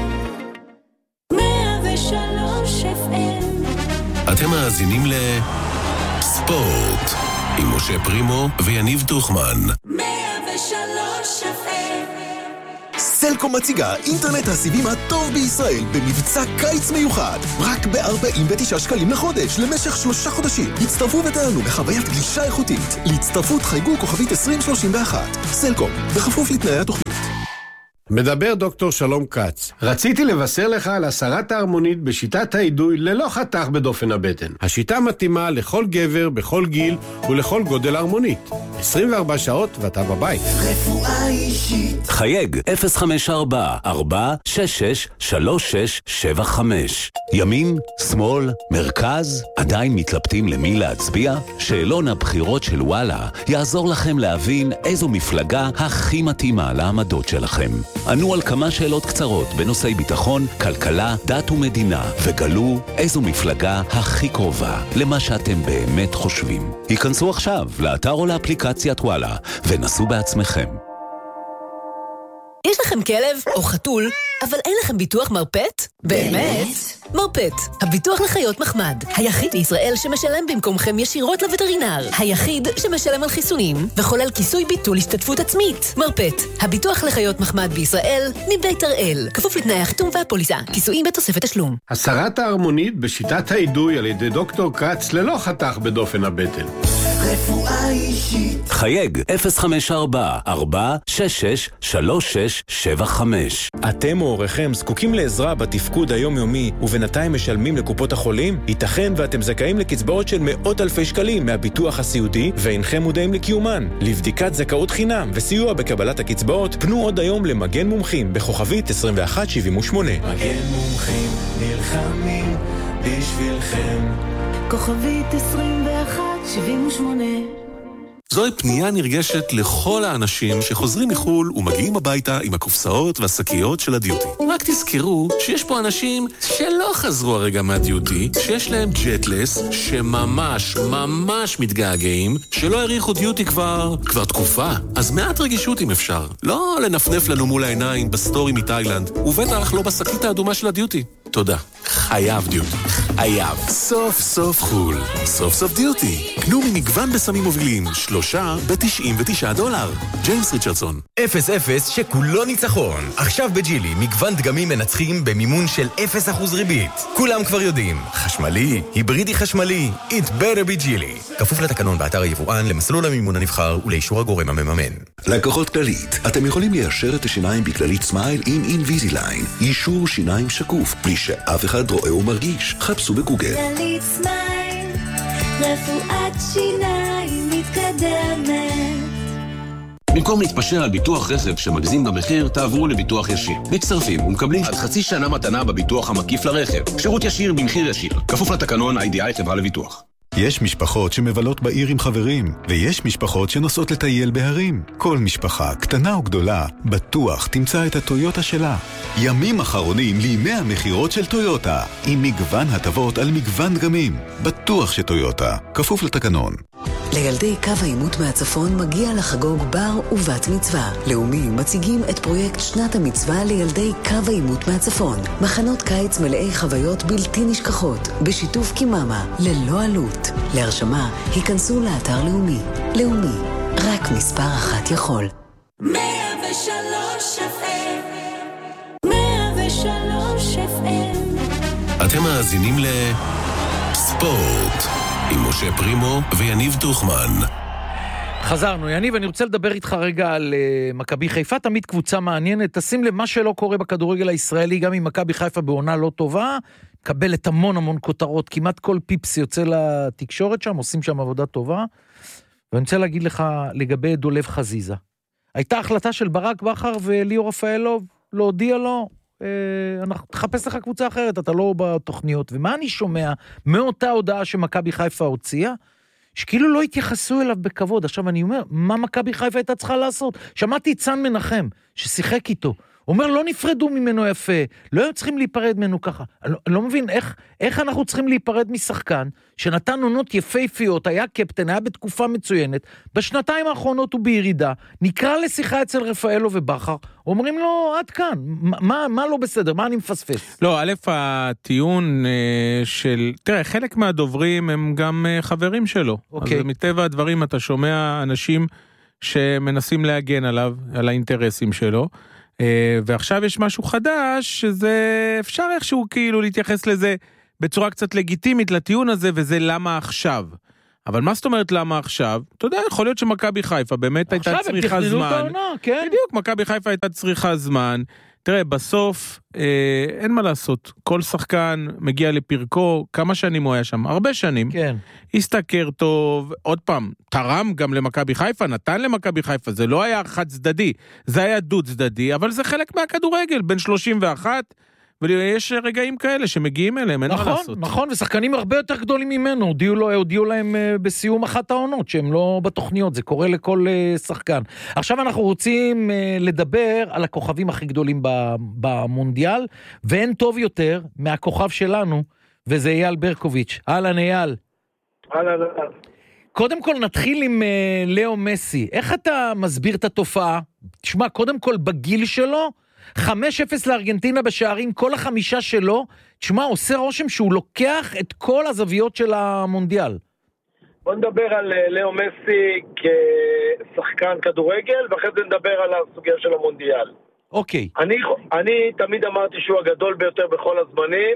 מאה ושלוש אף אם. אתם מאזינים לספורט עם משה פרימו ויניב תוכמן. מאה ושלוש אף אם. סלקום מציגה אינטרנט הסיבים הטוב בישראל במבצע קיץ מיוחד. רק ב-ארבעים ותשעה שקלים לחודש למשך שלושה חודשים. הצטרפו ותענו בחוויית גלישה איכותית. להצטרפות חייגו כוכבית עשרים שלושים ואחת. סלקום, בכפוף לתנאי התוכנית. מדבר דוקטור שלום כץ. רציתי לבשר לך על הסרת ההרמונית בשיטת האידוי ללא חתך בדופן הבטן. השיטה מתאימה לכל גבר, בכל גיל ולכל גודל הרמונית. עשרים וארבע שעות ואתה בבית. רפואה אישית. חייג אפס חמש ארבע ארבע שש שש שלוש שש שבע חמש. ימין, שמאל, מרכז, עדיין מתלבטים למי להצביע? שאלון הבחירות של וואלה יעזור לכם להבין איזו מפלגה הכי מתאימה לעמדות שלכם. ענו על כמה שאלות קצרות בנושאי ביטחון, כלכלה, דת ומדינה, וגלו איזו מפלגה הכי קרובה למה שאתם באמת חושבים. היכנסו עכשיו לאתר או לאפליקציית וואלה ונסו בעצמכם. יש לכם כלב או חתול, אבל אין לכם ביטוח מרפט? באמת? מרפט, הביטוח לחיות מחמד. היחיד בישראל שמשלם במקומכם ישירות לווטרינר. היחיד שמשלם על חיסונים וחולל כיסוי ביטול השתתפות עצמית. מרפט, הביטוח לחיות מחמד בישראל מבית הראל. כפוף לתנאי החיתום והפוליסה. כיסויים בתוספת תשלום. הסרת ההרמונית בשיטת האידוי על ידי דוקטור כץ ללא חתך בדופן הבטן. רפואה אישית. חייג אפס חמש ארבע ארבע שש שש שלוש שש שבע חמש. אתם או הוריכם זקוקים לעזרה בתפקוד היומיומי ובינתיים משלמים לקופות החולים? ייתכן ואתם זכאים לקצבאות של מאות אלפי שקלים מהביטוח הסיעודי ואינכם מודעים לקיומן. לבדיקת זכאות חינם וסיוע בקבלת הקצבאות פנו עוד היום למגן מומחים בכוכבית עשרים ואחת שבעים ושמונה. מגן מומחים נלחמים בשבילכם. כוכבית עשרים ואחת שבעים ושמונה. זוהי פנייה נרגשת לכל האנשים שחוזרים מחול ומגיעים הביתה עם הקופסאות והשקיות של הדיוטי. רק תזכרו שיש פה אנשים שלא חזרו הרגע מהדיוטי, שיש להם ג'טלס, שממש ממש מתגעגעים, שלא הריחו דיוטי כבר, כבר תקופה. אז מעט רגישות אם אפשר. לא לנפנף לנו מול העיניים בסטורי מתאילנד, ובטח לא בשקית האדומה של הדיוטי. תודה. חייב דיוטי. חייב. סוף סוף חול. סוף סוף דיוטי. קנו ממגוון בסמים מובילים. שלושה ב-תשעים ותשעה דולר. ג'יימס ריצ'רדסון. אפס אפס שכולו ניצחון. עכשיו בג'ילי מגוון דגמים מנצחים במימון של אפס אחוז ריבית. כולם כבר יודעים. חשמלי, היברידי חשמלי. It better be ג'ילי. כפוף לתקנון באתר היבואן למסלול המימון הנבחר ולאישור הגורם המממן. לקוחות כללית, אתם יכולים ליישר את השיניים בכללית סמייל עם אינוויזיליין. אישור שיניים שקוף, בלי שאף אחד רואה ומרגיש. חפשו בגוגל. כללית סמייל, רפואת שיניים מתקדמת. במקום להתפשר על ביטוח רכב שמגזים במחיר, תעברו לביטוח ישיר. מצטרפים ומקבלים עד חצי שנה מתנה בביטוח המקיף לרכב. שירות ישיר במחיר ישיר. כפוף לתקנון איי די איי חברה לביטוח. יש משפחות שמבלות בעיר עם חברים, ויש משפחות שנוסעות לטייל בהרים. כל משפחה, קטנה או גדולה, בטוח תמצא את הטויוטה שלה. ימים אחרונים לימי המחירות של טויוטה, עם מגוון הטבות על מגוון דגמים. בטוח שטויוטה, כפוף לתקנון. לילדי קו העימות מהצפון מגיע לחגוג בר ובת מצווה. לאומי מציגים את פרויקט שנת המצווה לילדי קו העימות מהצפון. מחנות קיץ מלאי חוויות בלתי נשכחות, בשיתוף קיממה, ללא עלות. להרשמה, היכנסו לאתר לאומי. לאומי, רק מספר אחת יכול. מאה ושלוש אף אם. מאה ושלוש אף אם. אתם מאזינים לספורט עם משה פרימו ויניב תוכמן. חזרנו, יניב, אני רוצה לדבר איתך רגע על uh, מכבי חיפה, תמיד קבוצה מעניינת, תשים לב מה שלא קורה בכדורגל הישראלי, גם אם מכבי חיפה בעונה לא טובה, מקבלת המון המון כותרות, כמעט כל פיפס יוצא לתקשורת שם, עושים שם עבודה טובה, ואני רוצה להגיד לך לגבי דולב חזיזה. הייתה החלטה של ברק בכר וליאור רפאלוב, להודיע לו, אה, אנחנו תחפש לך קבוצה אחרת, אתה לא בתוכניות, ומה אני שומע מאותה הודעה שמכבי חיפה הוציאה, שכאילו לא התייחסו אליו בכבוד. עכשיו אני אומר, מה מכבי חיפה הייתה צריכה לעשות? שמעתי את צאן מנחם, ששיחק איתו, אומר, לא נפרדו ממנו יפה, לא היו צריכים להיפרד ממנו ככה. אני לא, אני לא מבין איך, איך אנחנו צריכים להיפרד משחקן, שנתן עונות יפהפיות, היה קפטן, היה בתקופה מצוינת, בשנתיים האחרונות הוא בירידה, נקרא לשיחה אצל רפאלו ובחר, אומרים לו, עד כאן, מה, מה לא בסדר, מה אני מפספס? לא, א', הטיעון אה, של, תראה, חלק מהדוברים הם גם אה, חברים שלו. אוקיי. אז מטבע הדברים אתה שומע אנשים שמנסים להגן עליו, על האינטרסים שלו, ועכשיו יש משהו חדש, שזה אפשר איכשהו כאילו להתייחס לזה בצורה קצת לגיטימית לטיעון הזה, וזה למה עכשיו. אבל מה זאת אומרת למה עכשיו? אתה יודע, יכול להיות שמכבי חיפה באמת הייתה צריכה זמן. העונה, כן? בדיוק, מכבי חיפה הייתה צריכה זמן. תראה, בסוף אה, אין מה לעשות. כל שחקן מגיע לפרקו, כמה שנים הוא היה שם? הרבה שנים. כן. הסתכר טוב, עוד פעם, תרם גם למכבי חיפה, נתן למכבי חיפה, זה לא היה חד צדדי, זה היה דו צדדי, אבל זה חלק מהכדורגל, בין שלושים ואחת, ויש רגעים כאלה שמגיעים אליהם, אין נכון, מה לעשות. נכון, ושחקנים הרבה יותר גדולים ממנו, הודיעו, לו, הודיעו להם בסיום אחת העונות, שהם לא בתוכניות, זה קורה לכל שחקן. עכשיו אנחנו רוצים לדבר על הכוכבים הכי גדולים במונדיאל, ואין טוב יותר מהכוכב שלנו, וזה אייל ברקוביץ'. אהלן אייל. אהלן. קודם כל נתחיל עם לאו מסי. איך אתה מסביר את התופעה? תשמע, קודם כל בגיל שלו, חמש אפס לארגנטינה בשערים, כל החמישה שלו, תשמע, עושה רושם שהוא לוקח את כל הזוויות של המונדיאל. בוא נדבר על לאו מסי כשחקן כדורגל, ואחרי זה נדבר על הסוגיה של המונדיאל. אוקיי. אני, אני תמיד אמרתי שהוא הגדול ביותר בכל הזמנים,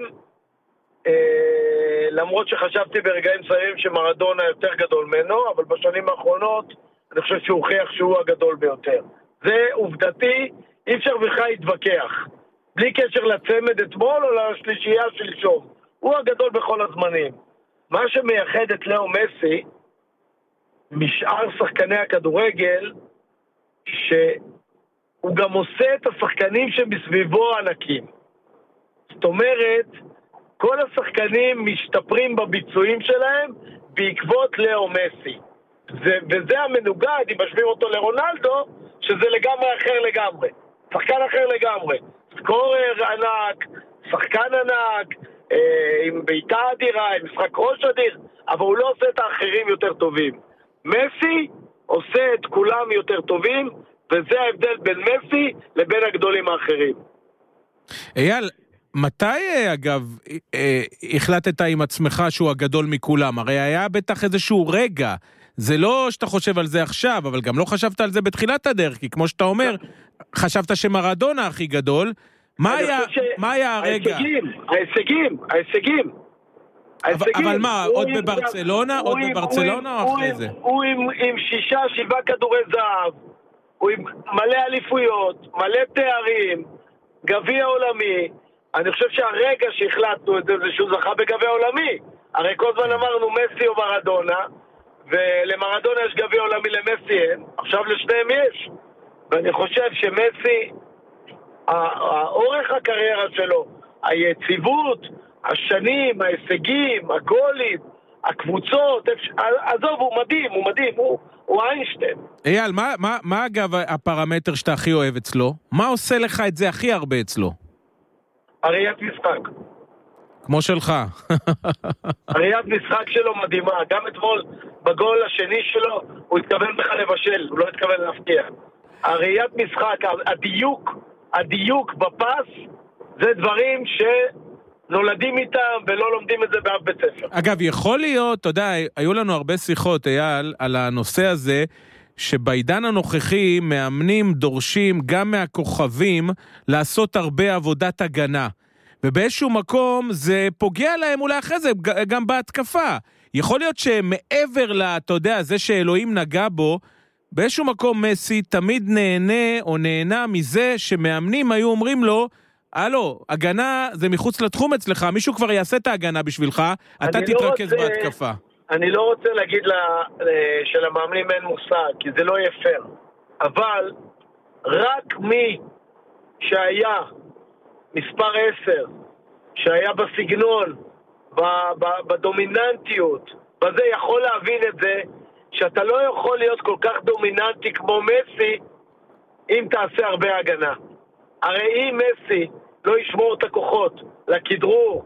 אה, למרות שחשבתי ברגעים מסוימים שמרדונה יותר גדול ממנו, אבל בשנים האחרונות אני חושב שהוא הוכיח שהוא הגדול ביותר. זה עובדתי, אי אפשר בכלל להתווכח. בלי קשר לצמד אתמול או לשלישייה שלשום. הוא הגדול בכל הזמנים. מה שמייחד את לאו מסי משאר שחקני הכדורגל, שהוא גם עושה את השחקנים שמסביבו ענקים. זאת אומרת, כל השחקנים משתפרים בביצועים שלהם בעקבות לאו מסי. זה, וזה המנוגד, אם משווים אותו לרונלדו, שזה לגמרי אחר לגמרי. שחקן אחר לגמרי. סקורר ענק, שחקן ענק, אה, עם ביתה אדירה, עם משחק ראש אדיר, אבל הוא לא עושה את האחרים יותר טובים. מסי עושה את כולם יותר טובים, וזה ההבדל בין מסי לבין הגדולים האחרים. אייל, מתי אגב החלטת עם עצמך שהוא הגדול מכולם? הרי היה בטח איזשהו רגע, זה לא שאתה חושב על זה עכשיו, אבל גם לא חשבת על זה בתחילת הדרך, כי כמו שאתה אומר, חשבת שמרדונה הכי גדול, מה היה, מה היה הרגע? ההישגים, ההישגים, ההישגים. אבל מה, עוד בברצלונה, עוד בברצלונה או אחרי זה? הוא עם שישה, שבעה כדורי זהב, הוא עם מלא אליפויות, מלא תארים, גביע עולמי. אני חושב שהרגע שהחלטנו את זה, זה שהוא זכה בגביע עולמי. הרי כל זמן אמרנו מסי או מרדונה, ולמרדונה יש גביע עולמי, למסי אין, עכשיו לשניהם יש. ואני חושב שמסי, האורך הקריירה שלו, היציבות, השנים, ההישגים, הגולים, הקבוצות, עזוב, הוא מדהים, הוא מדהים, הוא, הוא איינשטיין. אייל, מה, מה, מה אגב הפרמטר שאתה הכי אוהב אצלו? מה עושה לך את זה הכי הרבה אצלו? הראיית משחק. כמו שלך. הראיית משחק שלו מדהימה, גם אתמול בגול השני שלו, הוא התכוון בכלל לבשל, הוא לא התכוון להפתיע. הראיית משחק, הדיוק, הדיוק בפס, זה דברים שנולדים איתם ולא לומדים את זה באף בית ספר. אגב, יכול להיות, אתה יודע, היו לנו הרבה שיחות, אייל, על הנושא הזה, שבעידן הנוכחי מאמנים דורשים גם מהכוכבים לעשות הרבה עבודת הגנה. ובאיזשהו מקום זה פוגע להם אולי אחרי זה, גם בהתקפה. יכול להיות שמעבר לה, אתה יודע, זה שאלוהים נגע בו, באיזשהו מקום מסי תמיד נהנה או נהנה מזה שמאמנים היו אומרים לו, הלו, הגנה זה מחוץ לתחום אצלך, מישהו כבר יעשה את ההגנה בשבילך, אתה תתרכז לא רוצה, בהתקפה. אני לא רוצה להגיד לה, שלמאמנים אין מושג, כי זה לא יהיה פייר. אבל רק מי שהיה מספר עשר, שהיה בסגנון, בדומיננטיות, בזה יכול להבין את זה, שאתה לא יכול להיות כל כך דומיננטי כמו מסי, אם תעשה הרבה הגנה. הרי אם מסי לא ישמור את הכוחות לכדרור,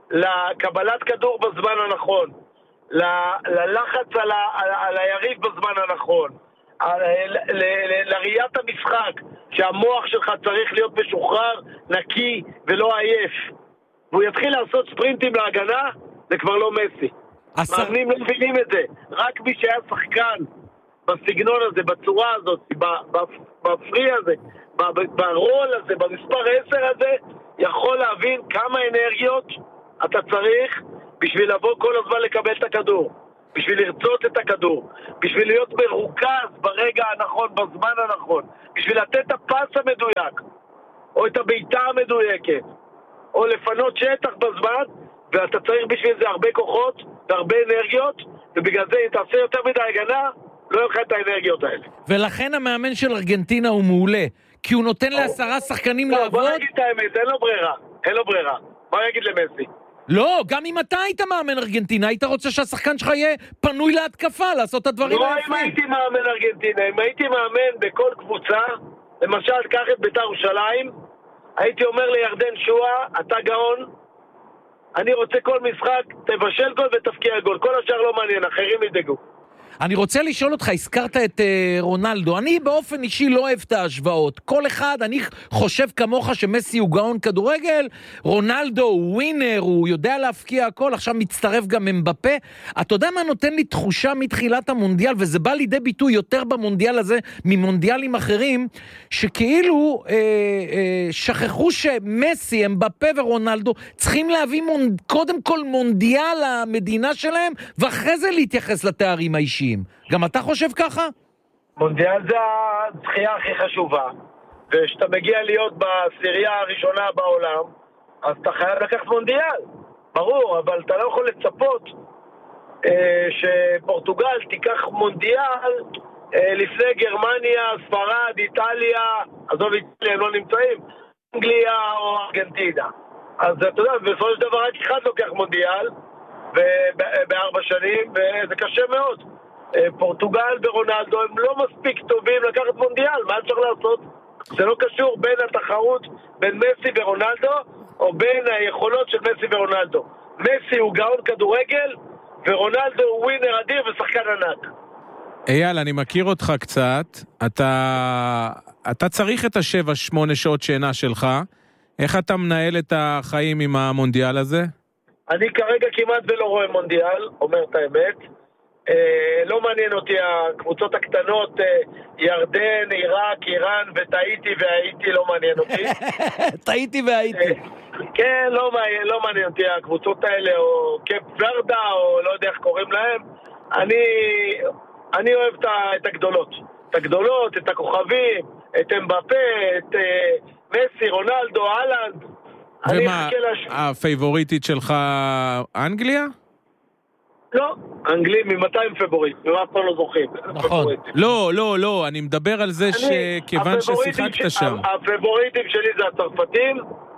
לקבלת כדור בזמן הנכון, ל- ללחץ על, ה- על, על היריב בזמן הנכון, ל- ל- לראיית המשחק, שהמוח שלך צריך להיות משוחרר, נקי ולא עייף, והוא יתחיל לעשות ספרינטים להגנה, זה כבר לא מסי. מאמנים לא מבינים את זה. רק מי שהיה שחקן בסגנון הזה, בצורה הזאת, בפרי הזה, ברול הזה, במספר עשר הזה, יכול להבין כמה אנרגיות אתה צריך בשביל לבוא כל הזמן לקבל את הכדור, בשביל לרצות את הכדור, בשביל להיות מרוכז ברגע הנכון, בזמן הנכון, בשביל לתת את הפס המדויק, או את הביתה המדויקת, או לפנות שטח בזמן, ואתה צריך בשביל זה הרבה כוחות והרבה אנרגיות, ובגלל זה אם תעשה יותר מדי הגנה, לא יוכל את האנרגיות האלה. ולכן המאמן של ארגנטינה הוא מעולה, כי הוא נותן לעשרה שחקנים לעבוד. בוא נגיד את האמת, אין לו ברירה, אין לו ברירה. מה יגיד למסי? לא, גם אם אתה היית מאמן ארגנטינה, היית רוצה שהשחקן שלך יהיה פנוי להתקפה, לעשות את הדברים לא, היפים. אם הייתי מאמן ארגנטינה, אם הייתי מאמן בכל קבוצה, למשל, קח את בית"ר ירושלים, הייתי אומר לירדן שועה, אתה גאון, אני רוצה כל משחק, תבשל גול ותפקיע גול, כל השאר לא מעניין, אחרים ידאגו. אני רוצה לשאול אותך, הזכרת את uh, רונלדו, אני באופן אישי לא אוהב את ההשוואות, כל אחד, אני חושב כמוך שמסי הוא גאון כדורגל, רונלדו הוא ווינר, הוא יודע להפקיע הכל, עכשיו מצטרף גם אמבפה, אתה יודע מה נותן לי תחושה מתחילת המונדיאל, וזה בא לידי ביטוי יותר במונדיאל הזה ממונדיאלים אחרים, שכאילו אה, אה, שכחו שמסי, אמבפה ורונלדו צריכים להביא מונד... קודם כל מונדיאל למדינה שלהם, ואחרי זה להתייחס לתארים האישיים. גם אתה חושב ככה? מונדיאל זה הזכייה הכי חשובה, ושאתה מגיע להיות בעשירייה הראשונה בעולם, אז אתה חייב לקחת מונדיאל, ברור, אבל אתה לא יכול לצפות אה, שפורטוגל תיקח מונדיאל אה, לפני גרמניה, ספרד, איטליה, עזוב איטליה, הם לא נמצאים, אנגליה או ארגנטינה. אז אתה יודע, בסופו של דבר רק אחד לוקח מונדיאל, בארבע שנים, וזה קשה מאוד. פורטוגל ורונלדו הם לא מספיק טובים לקחת מונדיאל, מה אפשר לעשות? זה לא קשור בין התחרות בין מסי ורונלדו, או בין היכולות של מסי ורונלדו. מסי הוא גאון כדורגל, ורונלדו הוא ווינר אדיר ושחקן ענק. אייל, אני מכיר אותך קצת, אתה, אתה צריך את השבע, שמונה שעות שינה שלך, איך אתה מנהל את החיים עם המונדיאל הזה? אני כרגע כמעט ולא רואה מונדיאל, אומר את האמת. אה, לא מעניין אותי הקבוצות הקטנות, אה, ירדן, עיראק, איראן וטעיתי והייתי, לא מעניין אותי. טעיתי והייתי. אה, כן, לא מעניין, לא מעניין אותי הקבוצות האלה, או קפ ורדה, או לא יודע איך קוראים להם. אני, אני אוהב את, את הגדולות. את הגדולות, את הכוכבים, את אמבפה, את אה, מסי, רונלדו, הלנד. ומה, הפייבוריטית שלך אנגליה? לא, אנגלים ממאתיים פייבוריט, ואף פעם לא זוכים. נכון. לא, לא, לא, אני מדבר על זה שכיוון ששיחקת שם. הפייבוריטים שלי זה הצרפתים,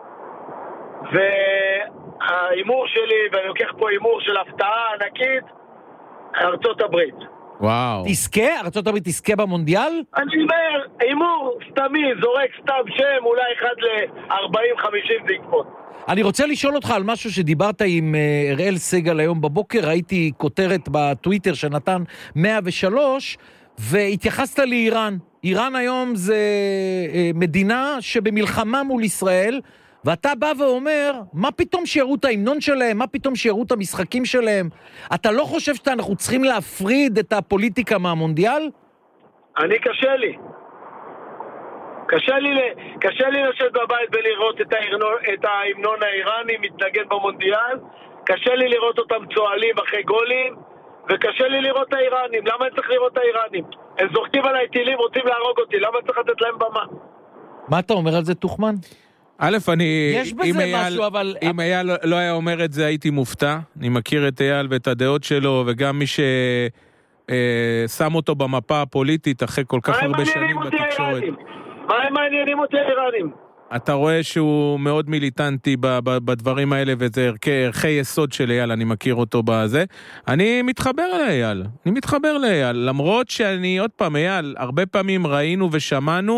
והאימור שלי, ואני לוקח פה אימור של הפתעה ענקית, ארצות הברית. וואו. תזכה? ארצות הברית תזכה במונדיאל? אני אומר, אימור סתמי, זורק סתם שם, אולי אחד ל-ארבעים חמישים זה יקפוץ. אני רוצה לשאול אותך על משהו שדיברת עם אראל סגל היום בבוקר, ראיתי כותרת בטוויטר שנתן מאה ושלוש, והתייחסת לאיראן. איראן היום זה מדינה שבמלחמה מול ישראל, ואתה בא ואומר, מה פתאום שיראו את ההמנון שלהם, מה פתאום שיראו את המשחקים שלהם? אתה לא חושב שאנחנו צריכים להפריד את הפוליטיקה מהמונדיאל? אני קשה לי. קשה לי, קשה לי לשבת בבית ולראות את ההמנון, את ההמנון האיראני מתנגד במונדיאל, קשה לי לראות אותם צועלים אחרי גולים, וקשה לי לראות את האיראנים. למה אני צריך לראות את האיראנים? הם זורקים עליי טילים, רוצים להרוג אותי, למה צריך לתת להם במה? מה אתה אומר על זה, תוכמן? א', אני... יש בזה משהו, אבל... אם אייל לא היה אומר את זה, הייתי מופתע. אני מכיר את אייל ואת הדעות שלו, וגם מי ששם אותו במפה הפוליטית אחרי כל כך הרבה שנים בתקשורת. מה הם מעניינים אותי האיראנים? אתה רואה שהוא מאוד מיליטנטי בדברים האלה, וזה ערכי יסוד של אייל, אני מכיר אותו בזה. אני מתחבר לאייל, אני מתחבר לאייל, למרות שאני, עוד פעם, אייל, הרבה פעמים ראינו ושמענו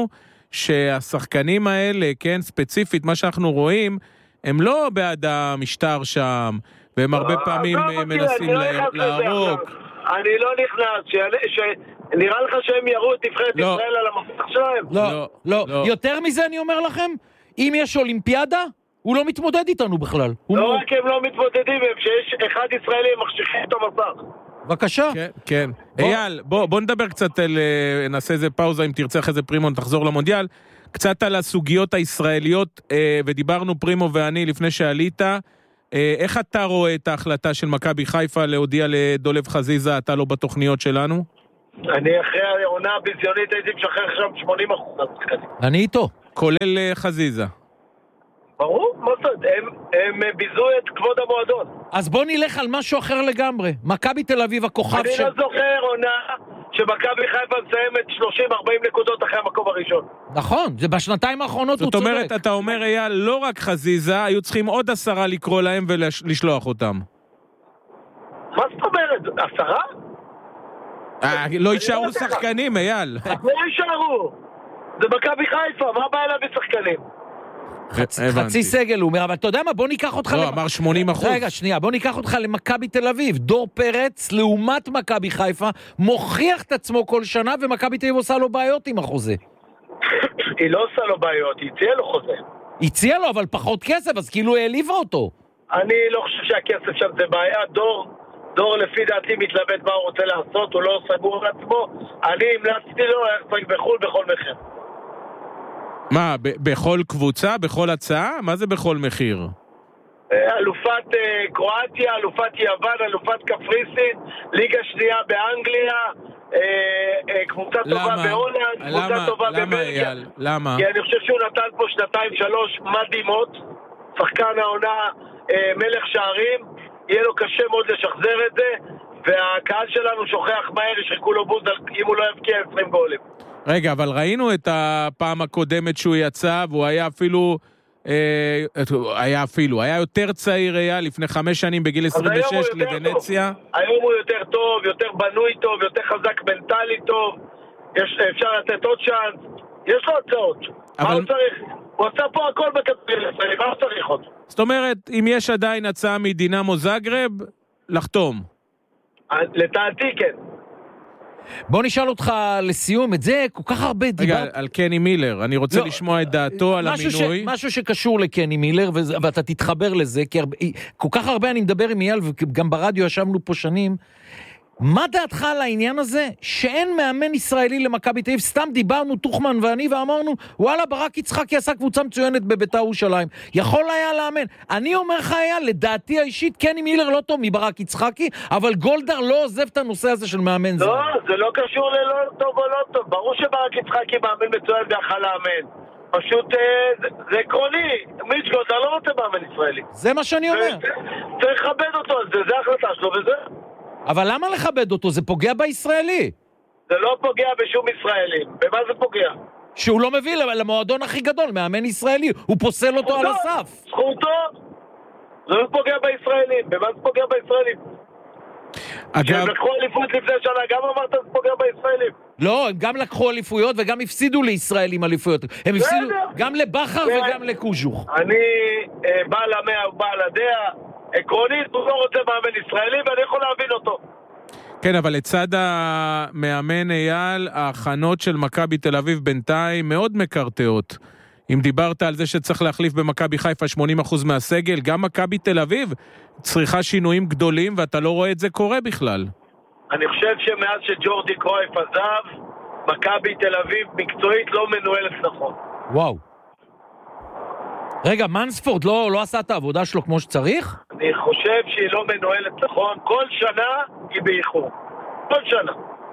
שהשחקנים האלה, כן, ספציפית, מה שאנחנו רואים, הם לא בעד המשטר שם, והם הרבה פעמים מנסים להרוג. אני לא נכנס, נראה לך שהם יראו את נבחרת ישראל על המסך שלהם? לא, לא. יותר מזה אני אומר לכם, אם יש אולימפיאדה, הוא לא מתמודד איתנו בכלל. לא רק הם לא מתמודדים, הם שיש אחד ישראלי, הם מחשיכים את המסך. בבקשה. כן, כן. אייל, בוא נדבר קצת, נעשה איזה פאוזה, אם תרצה אחרי זה פרימון, תחזור למונדיאל. קצת על הסוגיות הישראליות, ודיברנו פרימו ואני לפני שעלית, איך אתה רואה את ההחלטה של מכבי חיפה להודיע לדולב חזיזה, אתה לא בתוכניות שלנו? אני אחרי העונה הביזיונית הייתי משחרר שם שמונים אחוז. אני איתו. כולל חזיזה. ברור, מה זאת? הם, הם ביזו את כבוד המועדון. אז בוא נלך על משהו אחר לגמרי. מכבי תל אביב, הכוכב אני של... לא זוכר עונה שמכבי חיפה מסיימת שלושים ארבעים נקודות אחרי המקום הראשון. נכון, זה בשנתיים האחרונות הוא צודק. זאת אומרת, צודק. אתה אומר, אייל, לא רק חזיזה, היו צריכים עוד עשרה לקרוא להם ולשלוח אותם. מה זאת אומרת? עשרה? לא יישארו שחקנים, אייל. לא יישארו. זה מכבי חיפה, מה הבעיה להביא שחקנים? חצי סגל, הוא אומר, אבל אתה יודע מה, בוא ניקח אותך... לא, אמר שמונים אחוז. רגע, שנייה, בוא ניקח אותך למכבי תל אביב. דור פרץ, לעומת מכבי חיפה, מוכיח את עצמו כל שנה, ומכבי תל אביב עושה לו בעיות עם החוזה. היא לא עושה לו בעיות, היא הציעה לו חוזה. הציעה לו, אבל פחות כסף, אז כאילו העליבה אותו. אני לא חושב שהכסף שם זה בעיה, דור... דור לפי דעתי מתלבט מה הוא רוצה לעשות, הוא לא סגור על עצמו. אני המלצתי לו, איך בחול בכל מחיר. מה, בכל קבוצה, בכל הצעה? מה זה בכל מחיר? אלופת קרואטיה, אלופת יוון, אלופת קפריסין, ליגה שנייה באנגליה, קבוצה טובה בהולנד, קבוצה טובה בבלגיה. למה? כי אני חושב שהוא נתן פה שנתיים שלוש מדהימות, שחקן העונה מלך שערים, יהיה לו קשה מאוד לשחזר את זה, והקהל שלנו שוכח מהר, ישחקו לו בוז אם הוא לא יבקיע עשרים גולים. רגע, אבל ראינו את הפעם הקודמת שהוא יצא, והוא היה אפילו, אה, היה אפילו, היה יותר צעיר, היה לפני חמש שנים בגיל עשרים ושש לוונציה. היום הוא יותר טוב, יותר בנוי טוב, יותר חזק מנטלי טוב, יש, אפשר לתת עוד צ'אנס, יש לו הצעות. אבל... מה הוא צריך? הוא עשה פה הכל בכדורגל ישראלי, מה הוא צריך עוד? זאת אומרת, אם יש עדיין הצעה מדינמו זאגרב, לחתום. לדעתי כן. בוא נשאל אותך לסיום, את זה כל כך הרבה דיבר... רגע, על קני מילר, אני רוצה לא, לשמוע את דעתו על המינוי. ש, משהו שקשור לקני מילר, וזה, ואתה תתחבר לזה, כי הרבה, כל כך הרבה אני מדבר עם אייל, וגם ברדיו ישבנו פה שנים, מה דעתך על העניין הזה, שאין מאמן ישראלי למכבי תל אביב? סתם דיברנו, תוכמן ואני, ואמרנו, וואלה, ברק יצחקי עשה קבוצה מצוינת בבית"ר ירושלים. יכול היה לאמן. אני אומר לך, היה, לדעתי האישית, קני מילר לא טוב מברק יצחקי, אבל גולדהר לא עוזב את הנושא הזה של מאמן זר. לא, זה לא קשור ללא טוב או לא טוב. ברור שברק יצחקי מאמן מצוין ויכל לאמן. פשוט זה, זה עקרוני. מיץ' גולדהר לא רוצה מאמן ישראלי. זה מה שאני אומר. צריך לכבד אותו, זה, זה החלטה שלו וזה. אבל למה לכבד אותו? זה פוגע בישראלי. זה לא פוגע בשום ישראלי. במה זה פוגע? שהוא לא מביא למועדון הכי גדול, מאמן ישראלי. הוא פוסל אותו על הסף. זכותו. זה לא פוגע בישראלים. במה זה פוגע בישראלים? אגב... שהם לקחו אליפות לפני שנה, גם אמרת זה פוגע בישראלים. לא, הם גם לקחו אליפויות וגם הפסידו לישראלים אליפויות. הם הפסידו גם לבחר וגם לקוז'וך. אני בעל המאה ובעל הדעה. עקרונית, הוא לא רוצה מאמן ישראלי, ואני יכול להבין אותו. כן, אבל לצד המאמן אייל, ההכנות של מכבי תל אביב בינתיים מאוד מקרטעות. אם דיברת על זה שצריך להחליף במכבי חיפה שמונים אחוז מהסגל, גם מכבי תל אביב צריכה שינויים גדולים, ואתה לא רואה את זה קורה בכלל. אני חושב שמאז שג'ורדי קרויף עזב, מכבי תל אביב מקצועית לא מנוהלת נכון. וואו. רגע, מנספורד לא, לא עשה את העבודה שלו כמו שצריך? אני חושב שהיא לא מנוהלת נכון. כל שנה היא באיחור. כל שנה.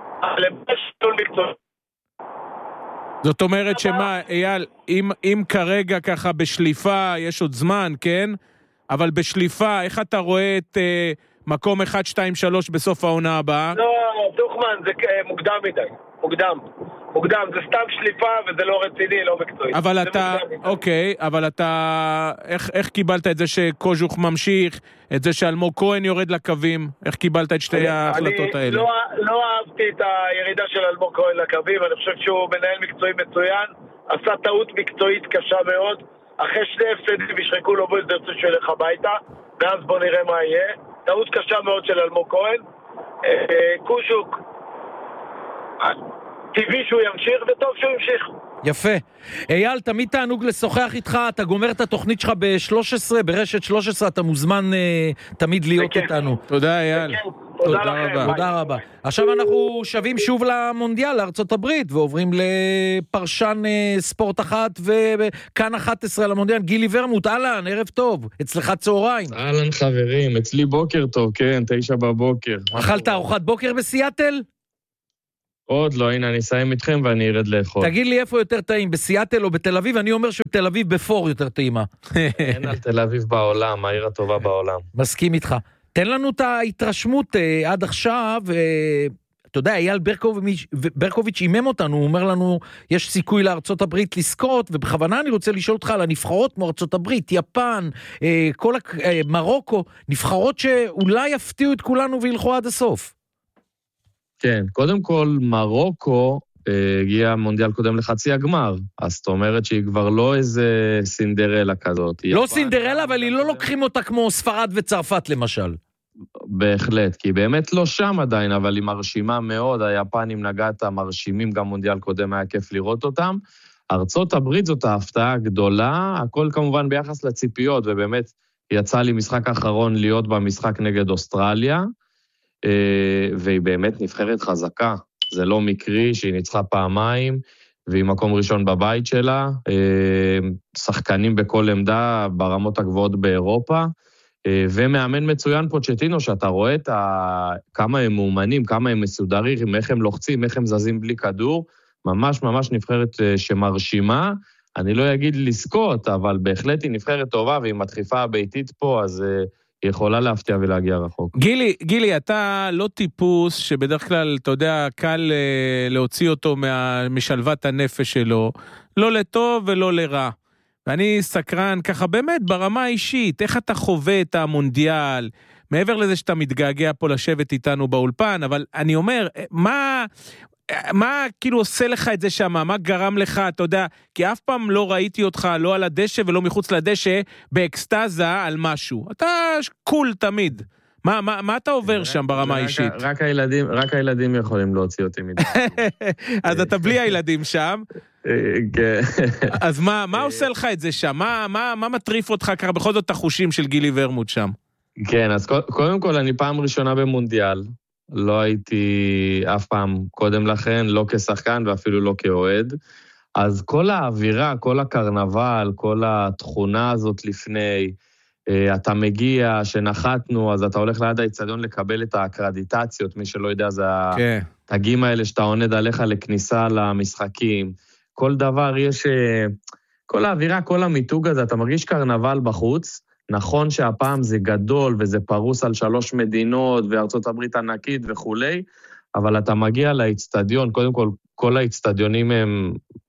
זאת אומרת שמה, אייל, אם, אם כרגע ככה בשליפה, יש עוד זמן, כן? אבל בשליפה, איך אתה רואה את אה, מקום אחד, שתיים, שלוש בסוף העונה הבאה? לא, תוכמן, זה מוקדם מדי. מוקדם. מוקדם, זה סתם שליפה וזה לא רציני, לא מקצועי. אבל אתה, אוקיי, אבל אתה, איך, איך קיבלת את זה שקוז'וך ממשיך, את זה שאלמוג כהן יורד לקווים? איך קיבלת את שתי ההחלטות האלה? אני לא, לא אהבתי את הירידה של אלמוג כהן לקווים, אני חושב שהוא מנהל מקצועי מצוין, עשה טעות מקצועית קשה מאוד, אחרי שני הפסדים ישחקו לו בו, ירצו שילך הביתה, ואז בוא נראה מה יהיה. טעות קשה מאוד של אלמוג כהן. קושוק, טבעי שהוא ימשיך, וטוב שהוא ימשיך. יפה. אייל, תמיד תענוג לשוחח איתך, אתה גומר את התוכנית שלך ב-שלוש עשרה, ברשת שלוש עשרה, אתה מוזמן uh, תמיד להיות איתנו. תודה, אייל. תודה לכם. תודה רבה. עכשיו אנחנו שווים שוב למונדיאל, לארצות הברית, ועוברים לפרשן uh, ספורט אחת, וכאן אחת עשרה למונדיאל, גילי ורמוט, אהלן, ערב טוב, אצלך צהריים. אהלן חברים, אצלי בוקר טוב, כן, תשע בבוקר. אכלת ארוחת בוקר בסיאטל? עוד לא, הנה, אני אסיים איתכם ואני ארד לאכול. תגיד לי איפה יותר טעים, בסיאטל או בתל אביב? אני אומר שבתל אביב בפור יותר טעימה. אין על תל אביב בעולם, העיר הטובה בעולם. מסכים איתך. תן לנו את ההתרשמות אה, עד עכשיו, אה, אתה יודע, אייל ברקוביץ', ברקוביץ' אימם אותנו, הוא אומר לנו, יש סיכוי לארצות הברית לזכות, ובכוונה אני רוצה לשאול אותך על הנבחרות כמו ארצות הברית, יפן, אה, כל, אה, מרוקו, נבחרות שאולי יפתיעו את כולנו וילכו עד הסוף. כן, קודם כל, מרוקו אה, הגיע מונדיאל קודם לחצי הגמר, אז זאת אומרת שהיא כבר לא איזה סינדרלה כזאת. לא יפן, סינדרלה, אבל היא לא לוקחים אותה כמו ספרד וצרפת למשל. בהחלט, כי היא באמת לא שם עדיין, אבל היא מרשימה מאוד, היפנים נגעת מרשימים, גם מונדיאל קודם היה כיף לראות אותם. ארצות הברית זאת ההפתעה הגדולה, הכל כמובן ביחס לציפיות, ובאמת יצא לי משחק האחרון להיות במשחק נגד אוסטרליה, והיא באמת נבחרת חזקה, זה לא מקרי שהיא ניצחה פעמיים, והיא מקום ראשון בבית שלה, שחקנים בכל עמדה ברמות הגבוהות באירופה, ומאמן מצוין פוצ'טינו, שאתה רואה את ה... כמה הם מאומנים, כמה הם מסודרים, איך הם לוחצים, איך הם זזים בלי כדור, ממש ממש נבחרת שמרשימה, אני לא אגיד לזכות, אבל בהחלט היא נבחרת טובה, והיא מדחיפה הביתית פה, אז היא יכולה להפתיע ולהגיע רחוק. גילי, גילי, אתה לא טיפוס שבדרך כלל, אתה יודע, קל להוציא אותו משלוות הנפש שלו, לא לטוב ולא לרע. ואני סקרן ככה באמת ברמה האישית, איך אתה חווה את המונדיאל, מעבר לזה שאתה מתגעגע פה לשבת איתנו באולפן, אבל אני אומר, מה, מה כאילו עושה לך את זה שם, מה גרם לך, אתה יודע, כי אף פעם לא ראיתי אותך, לא על הדשא ולא מחוץ לדשא, באקסטזה על משהו. אתה קול תמיד. מה, מה, מה אתה עובר שם ברמה האישית? רק, רק הילדים, רק הילדים יכולים להוציא אותי מדי. אז אתה בלי הילדים שם. כן. אז מה, מה עושה לך את זה שם? מה, מה, מה מטריף אותך ככה בכל זאת החושים של גילי ורמוט שם? כן, אז קודם כל אני פעם ראשונה במונדיאל. לא הייתי אף פעם קודם לכן, לא כשחקן ואפילו לא כאוהד. אז כל האווירה, כל הקרנבל, כל התכונה הזאת לפני, אתה מגיע, שנחתנו, אז אתה הולך ליד האצטדיון לקבל את הקרדיטציות, מי שלא יודע, זה כן. התגים האלה שאתה עונד עליך לכניסה למשחקים. כל דבר יש, כל האווירה, כל המיתוג הזה, אתה מרגיש קרנבל בחוץ, נכון שהפעם זה גדול וזה פרוס על שלוש מדינות וארצות הברית ענקית וכולי, אבל אתה מגיע לאצטדיון, קודם כל, כל האצטדיונים הם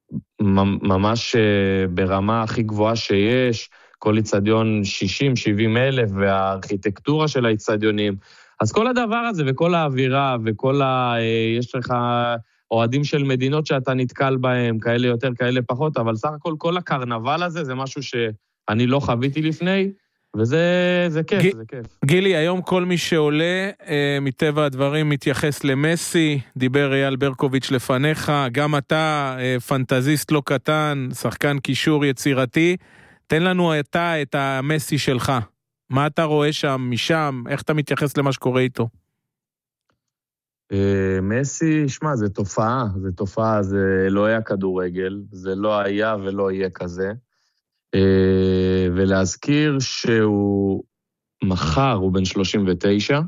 ממש ברמה הכי גבוהה שיש, כל אצטדיון שישים שבעים אלף, והארכיטקטורה של האצטדיונים, אז כל הדבר הזה וכל האווירה וכל ה... יש לך אוהדים של מדינות שאתה נתקל בהם, כאלה יותר, כאלה פחות, אבל סך הכל כל הקרנבל הזה זה משהו שאני לא חוויתי לפני, וזה זה כיף, ג... זה כיף. גילי, היום כל מי שעולה, אה, מטבע הדברים מתייחס למסי, דיבר אייל ברקוביץ' לפניך, גם אתה אה, פנטזיסט לא קטן, שחקן קישור יצירתי, תן לנו אתה את המסי שלך. מה אתה רואה שם, משם, איך אתה מתייחס למה שקורה איתו? אה, מסי, שמע, זה תופעה, זה תופעה, זה אלוהי הכדורגל, זה לא היה ולא יהיה כזה. ולהזכיר שהוא מחר, הוא בן שלושים ותשע,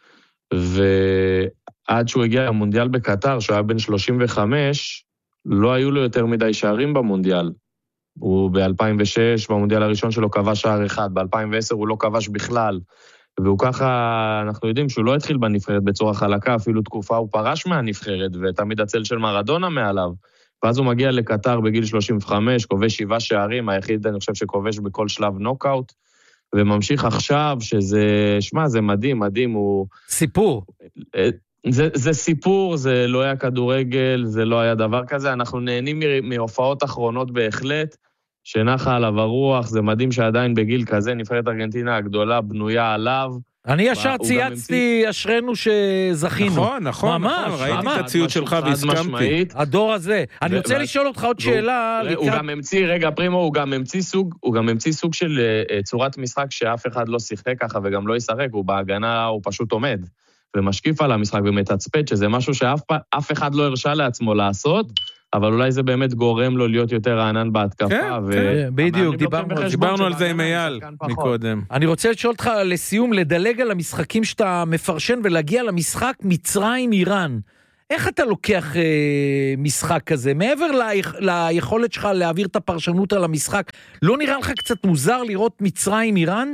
ועד שהוא הגיע למונדיאל בקטר, שהוא היה בן שלושים וחמש, לא היו לו יותר מדי שערים במונדיאל. הוא ב-אלפיים ושש, במונדיאל הראשון שלו כבש שער אחד, ב-אלפיים ועשר הוא לא כבש בכלל, והוא ככה, אנחנו יודעים שהוא לא התחיל בנבחרת בצורה חלקה, אפילו תקופה הוא פרש מהנבחרת, ותמיד הצל של מרדונה מעליו. ואז הוא מגיע לקטר בגיל שלושים וחמש, כובש שבעה שערים, היחיד אני חושב שכובש בכל שלב נוקאוט, וממשיך עכשיו שזה, שמה, זה מדהים, מדהים, הוא... סיפור. זה, זה סיפור, זה לא היה כדורגל, זה לא היה דבר כזה, אנחנו נהנים מהופעות אחרונות בהחלט, שנחה עליו הרוח, זה מדהים שעדיין בגיל כזה, נבחרת ארגנטינה הגדולה בנויה עליו. אני ישר צייצתי אשרנו שזכינו. נכון, נכון, ממש, נכון, ראיתי את הציוד שלך והסכמתי. הדור הזה. אני רוצה לשאול אותך עוד שאלה. הוא גם המציא, רגע פרימו, הוא גם המציא סוג, הוא גם המציא סוג של צורת משחק שאף אחד לא שיחק ככה וגם לא ישחק, הוא בהגנה, הוא פשוט עומד. ומשקיף על המשחק ומתצפת, שזה משהו שאף אחד לא הרשה לעצמו לעשות, אבל אולי זה באמת גורם לו להיות יותר רענן בהתקפה. כן, כן, בדיוק, דיברנו על זה עם אייל מקודם. אני רוצה לשאול אותך לסיום, לדלג על המשחקים שאתה מפרשן, ולהגיע למשחק מצרים-איראן. איך אתה לוקח אה, משחק כזה? מעבר ליכ... ליכולת שלך להעביר את הפרשנות על המשחק, לא נראה לך קצת מוזר לראות מצרים-איראן?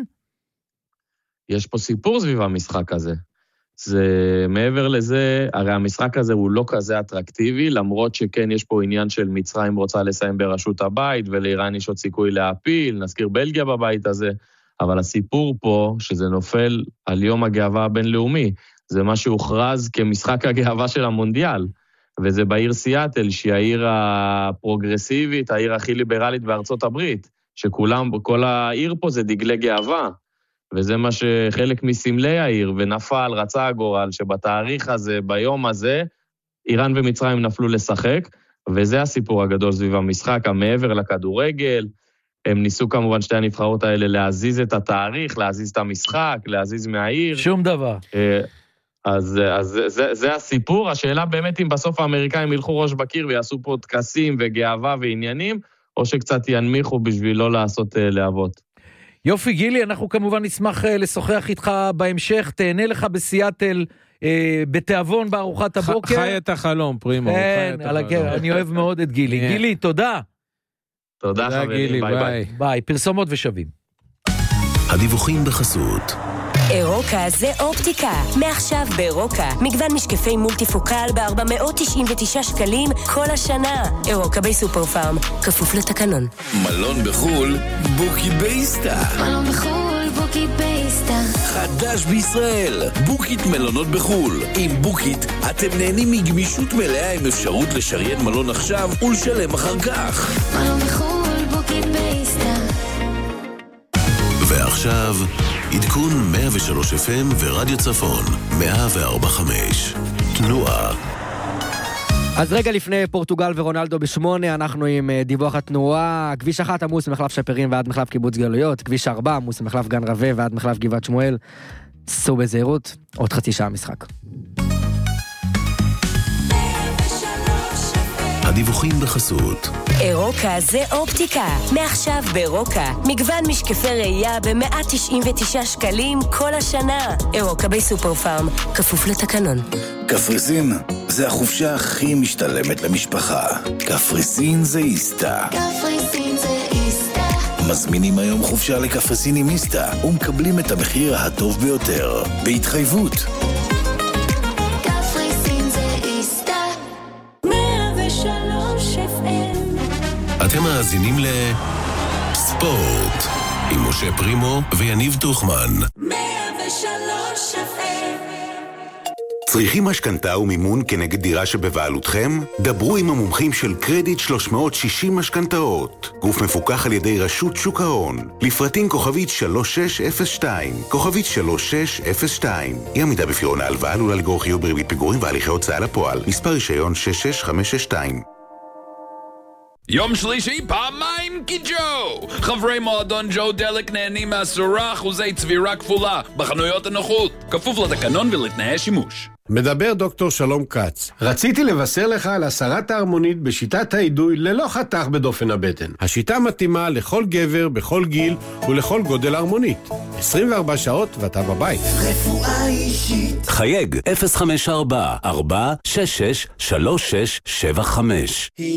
יש פה סיפור סביב המשחק הזה. זה מעבר לזה, הרי המשחק הזה הוא לא כזה אטרקטיבי, למרות שכן יש פה עניין של מצרים רוצה לסיים בראשות הבית, ולאיראן יש עוד סיכוי להפיל, נזכיר בלגיה בבית הזה, אבל הסיפור פה, שזה נופל על יום הגאווה הבינלאומי, זה מה שהוכרז כמשחק הגאווה של המונדיאל, וזה בעיר סיאטל, שהיא העיר הפרוגרסיבית, העיר הכי ליברלית בארצות הברית, שכולם, כל העיר פה זה דגלי גאווה, וזה מה שחלק מסמלי העיר, ונפל, רצה הגורל, שבתאריך הזה, ביום הזה, איראן ומצרים נפלו לשחק, וזה הסיפור הגדול סביב המשחק, המעבר לכדורגל, הם ניסו כמובן שתי הנבחרות האלה להזיז את התאריך, להזיז את המשחק, להזיז מהעיר. שום דבר. אז, אז זה, זה הסיפור, השאלה באמת אם בסוף האמריקאים ילכו ראש בקיר ויעשו פה תקסים וגאווה ועניינים, או שקצת ינמיכו בשביל לא לעשות להבות. יופי גילי, אנחנו כמובן נשמח לשוחח איתך בהמשך, תהנה לך בסיאטל, אה, בתיאבון בארוחת הבוקר. חי את החלום, פרימו. כן, על הגר, אני אוהב מאוד את גילי. גילי, תודה. תודה חברים, ביי ביי. ביי, פרסומות ושווים. הדיווחים בחסות. אירוקה זה אופטיקה. מעכשיו באירוקה, מגוון משקפי מולטיפוקל ב-ארבע מאות תשעים ותשעה שקלים כל השנה. אירוקה בסופר פארם, כפוף לתקנון. מלון בחול, בוקי בייסטה. מלון בחול, בוקי בייסטה. חדש בישראל, בוקית מלונות בחול. עם בוקית אתם נהנים מגמישות מלאה עם אפשרות לשריין מלון עכשיו ולשלם אחר כך. מלון בחול, בוקי בייסטה. ועכשיו, עדכון מאה ושלוש אף אם ורדיו צפון, מאה וארבע חמש. תנועה. אז רגע לפני פורטוגל ורונלדו בשמונה, אנחנו עם דיווח התנועה. כביש אחת עמוס ממחלף שפרים ועד מחלף קיבוץ גלויות, כביש ארבע עמוס ממחלף גן רווה ועד מחלף גבעת שמואל. סעו בזהירות, עוד חצי שעה משחק. הדיווחים בחסות. אירוקה זה אופטיקה. מעכשיו באירוקה, מגוון משקפי ראייה ב-מאה תשעים ותשעה שקלים כל השנה. אירוקה בסופר פארם, כפוף לתקנון. קפריסין זה החופשה הכי משתלמת למשפחה. קפריסין זה איסטה. קפריסין זה איסטה. מזמינים היום חופשה לקפריסין עם איסטה ומקבלים את המחיר הטוב ביותר. בהתחייבות. אתם מאזינים לספורט עם משה פרימו ויניב תוכמן. מאה ושלוש אף אם. צריכים משכנתה ומימון כנגד דירה שבבעלותכם? דברו עם המומחים של קרדיט שלוש מאות שישים משכנתאות. גוף מפוקח על ידי רשות שוק ההון. לפרטים כוכבית שלוש שש אפס שתיים. כוכבית שלוש שש אפס שתיים. אי עמידה בפירעון ההלוואה עלולה לגרור חיוב בריבית פיגורים והליכי הוצאה לפועל. מספר רישיון שש שש חמש שש שתיים. יום שלישי פעמיים קיג'ו! חברי מועדון ג'ו דלק נהנים מעשרה אחוזי צבירה כפולה בחנויות הנוחות, כפוף לתקנון ולתנאי שימוש. מדבר דוקטור שלום כץ. רציתי לבשר לך על הסרת ההרמונית בשיטת האידוי ללא חתך בדופן הבטן. השיטה מתאימה לכל גבר, בכל גיל ולכל גודל ההרמונית. עשרים וארבע שעות ואתה בבית. רפואה אישית. חייג אפס חמש ארבע ארבע שש שש שלוש שש שבע חמש.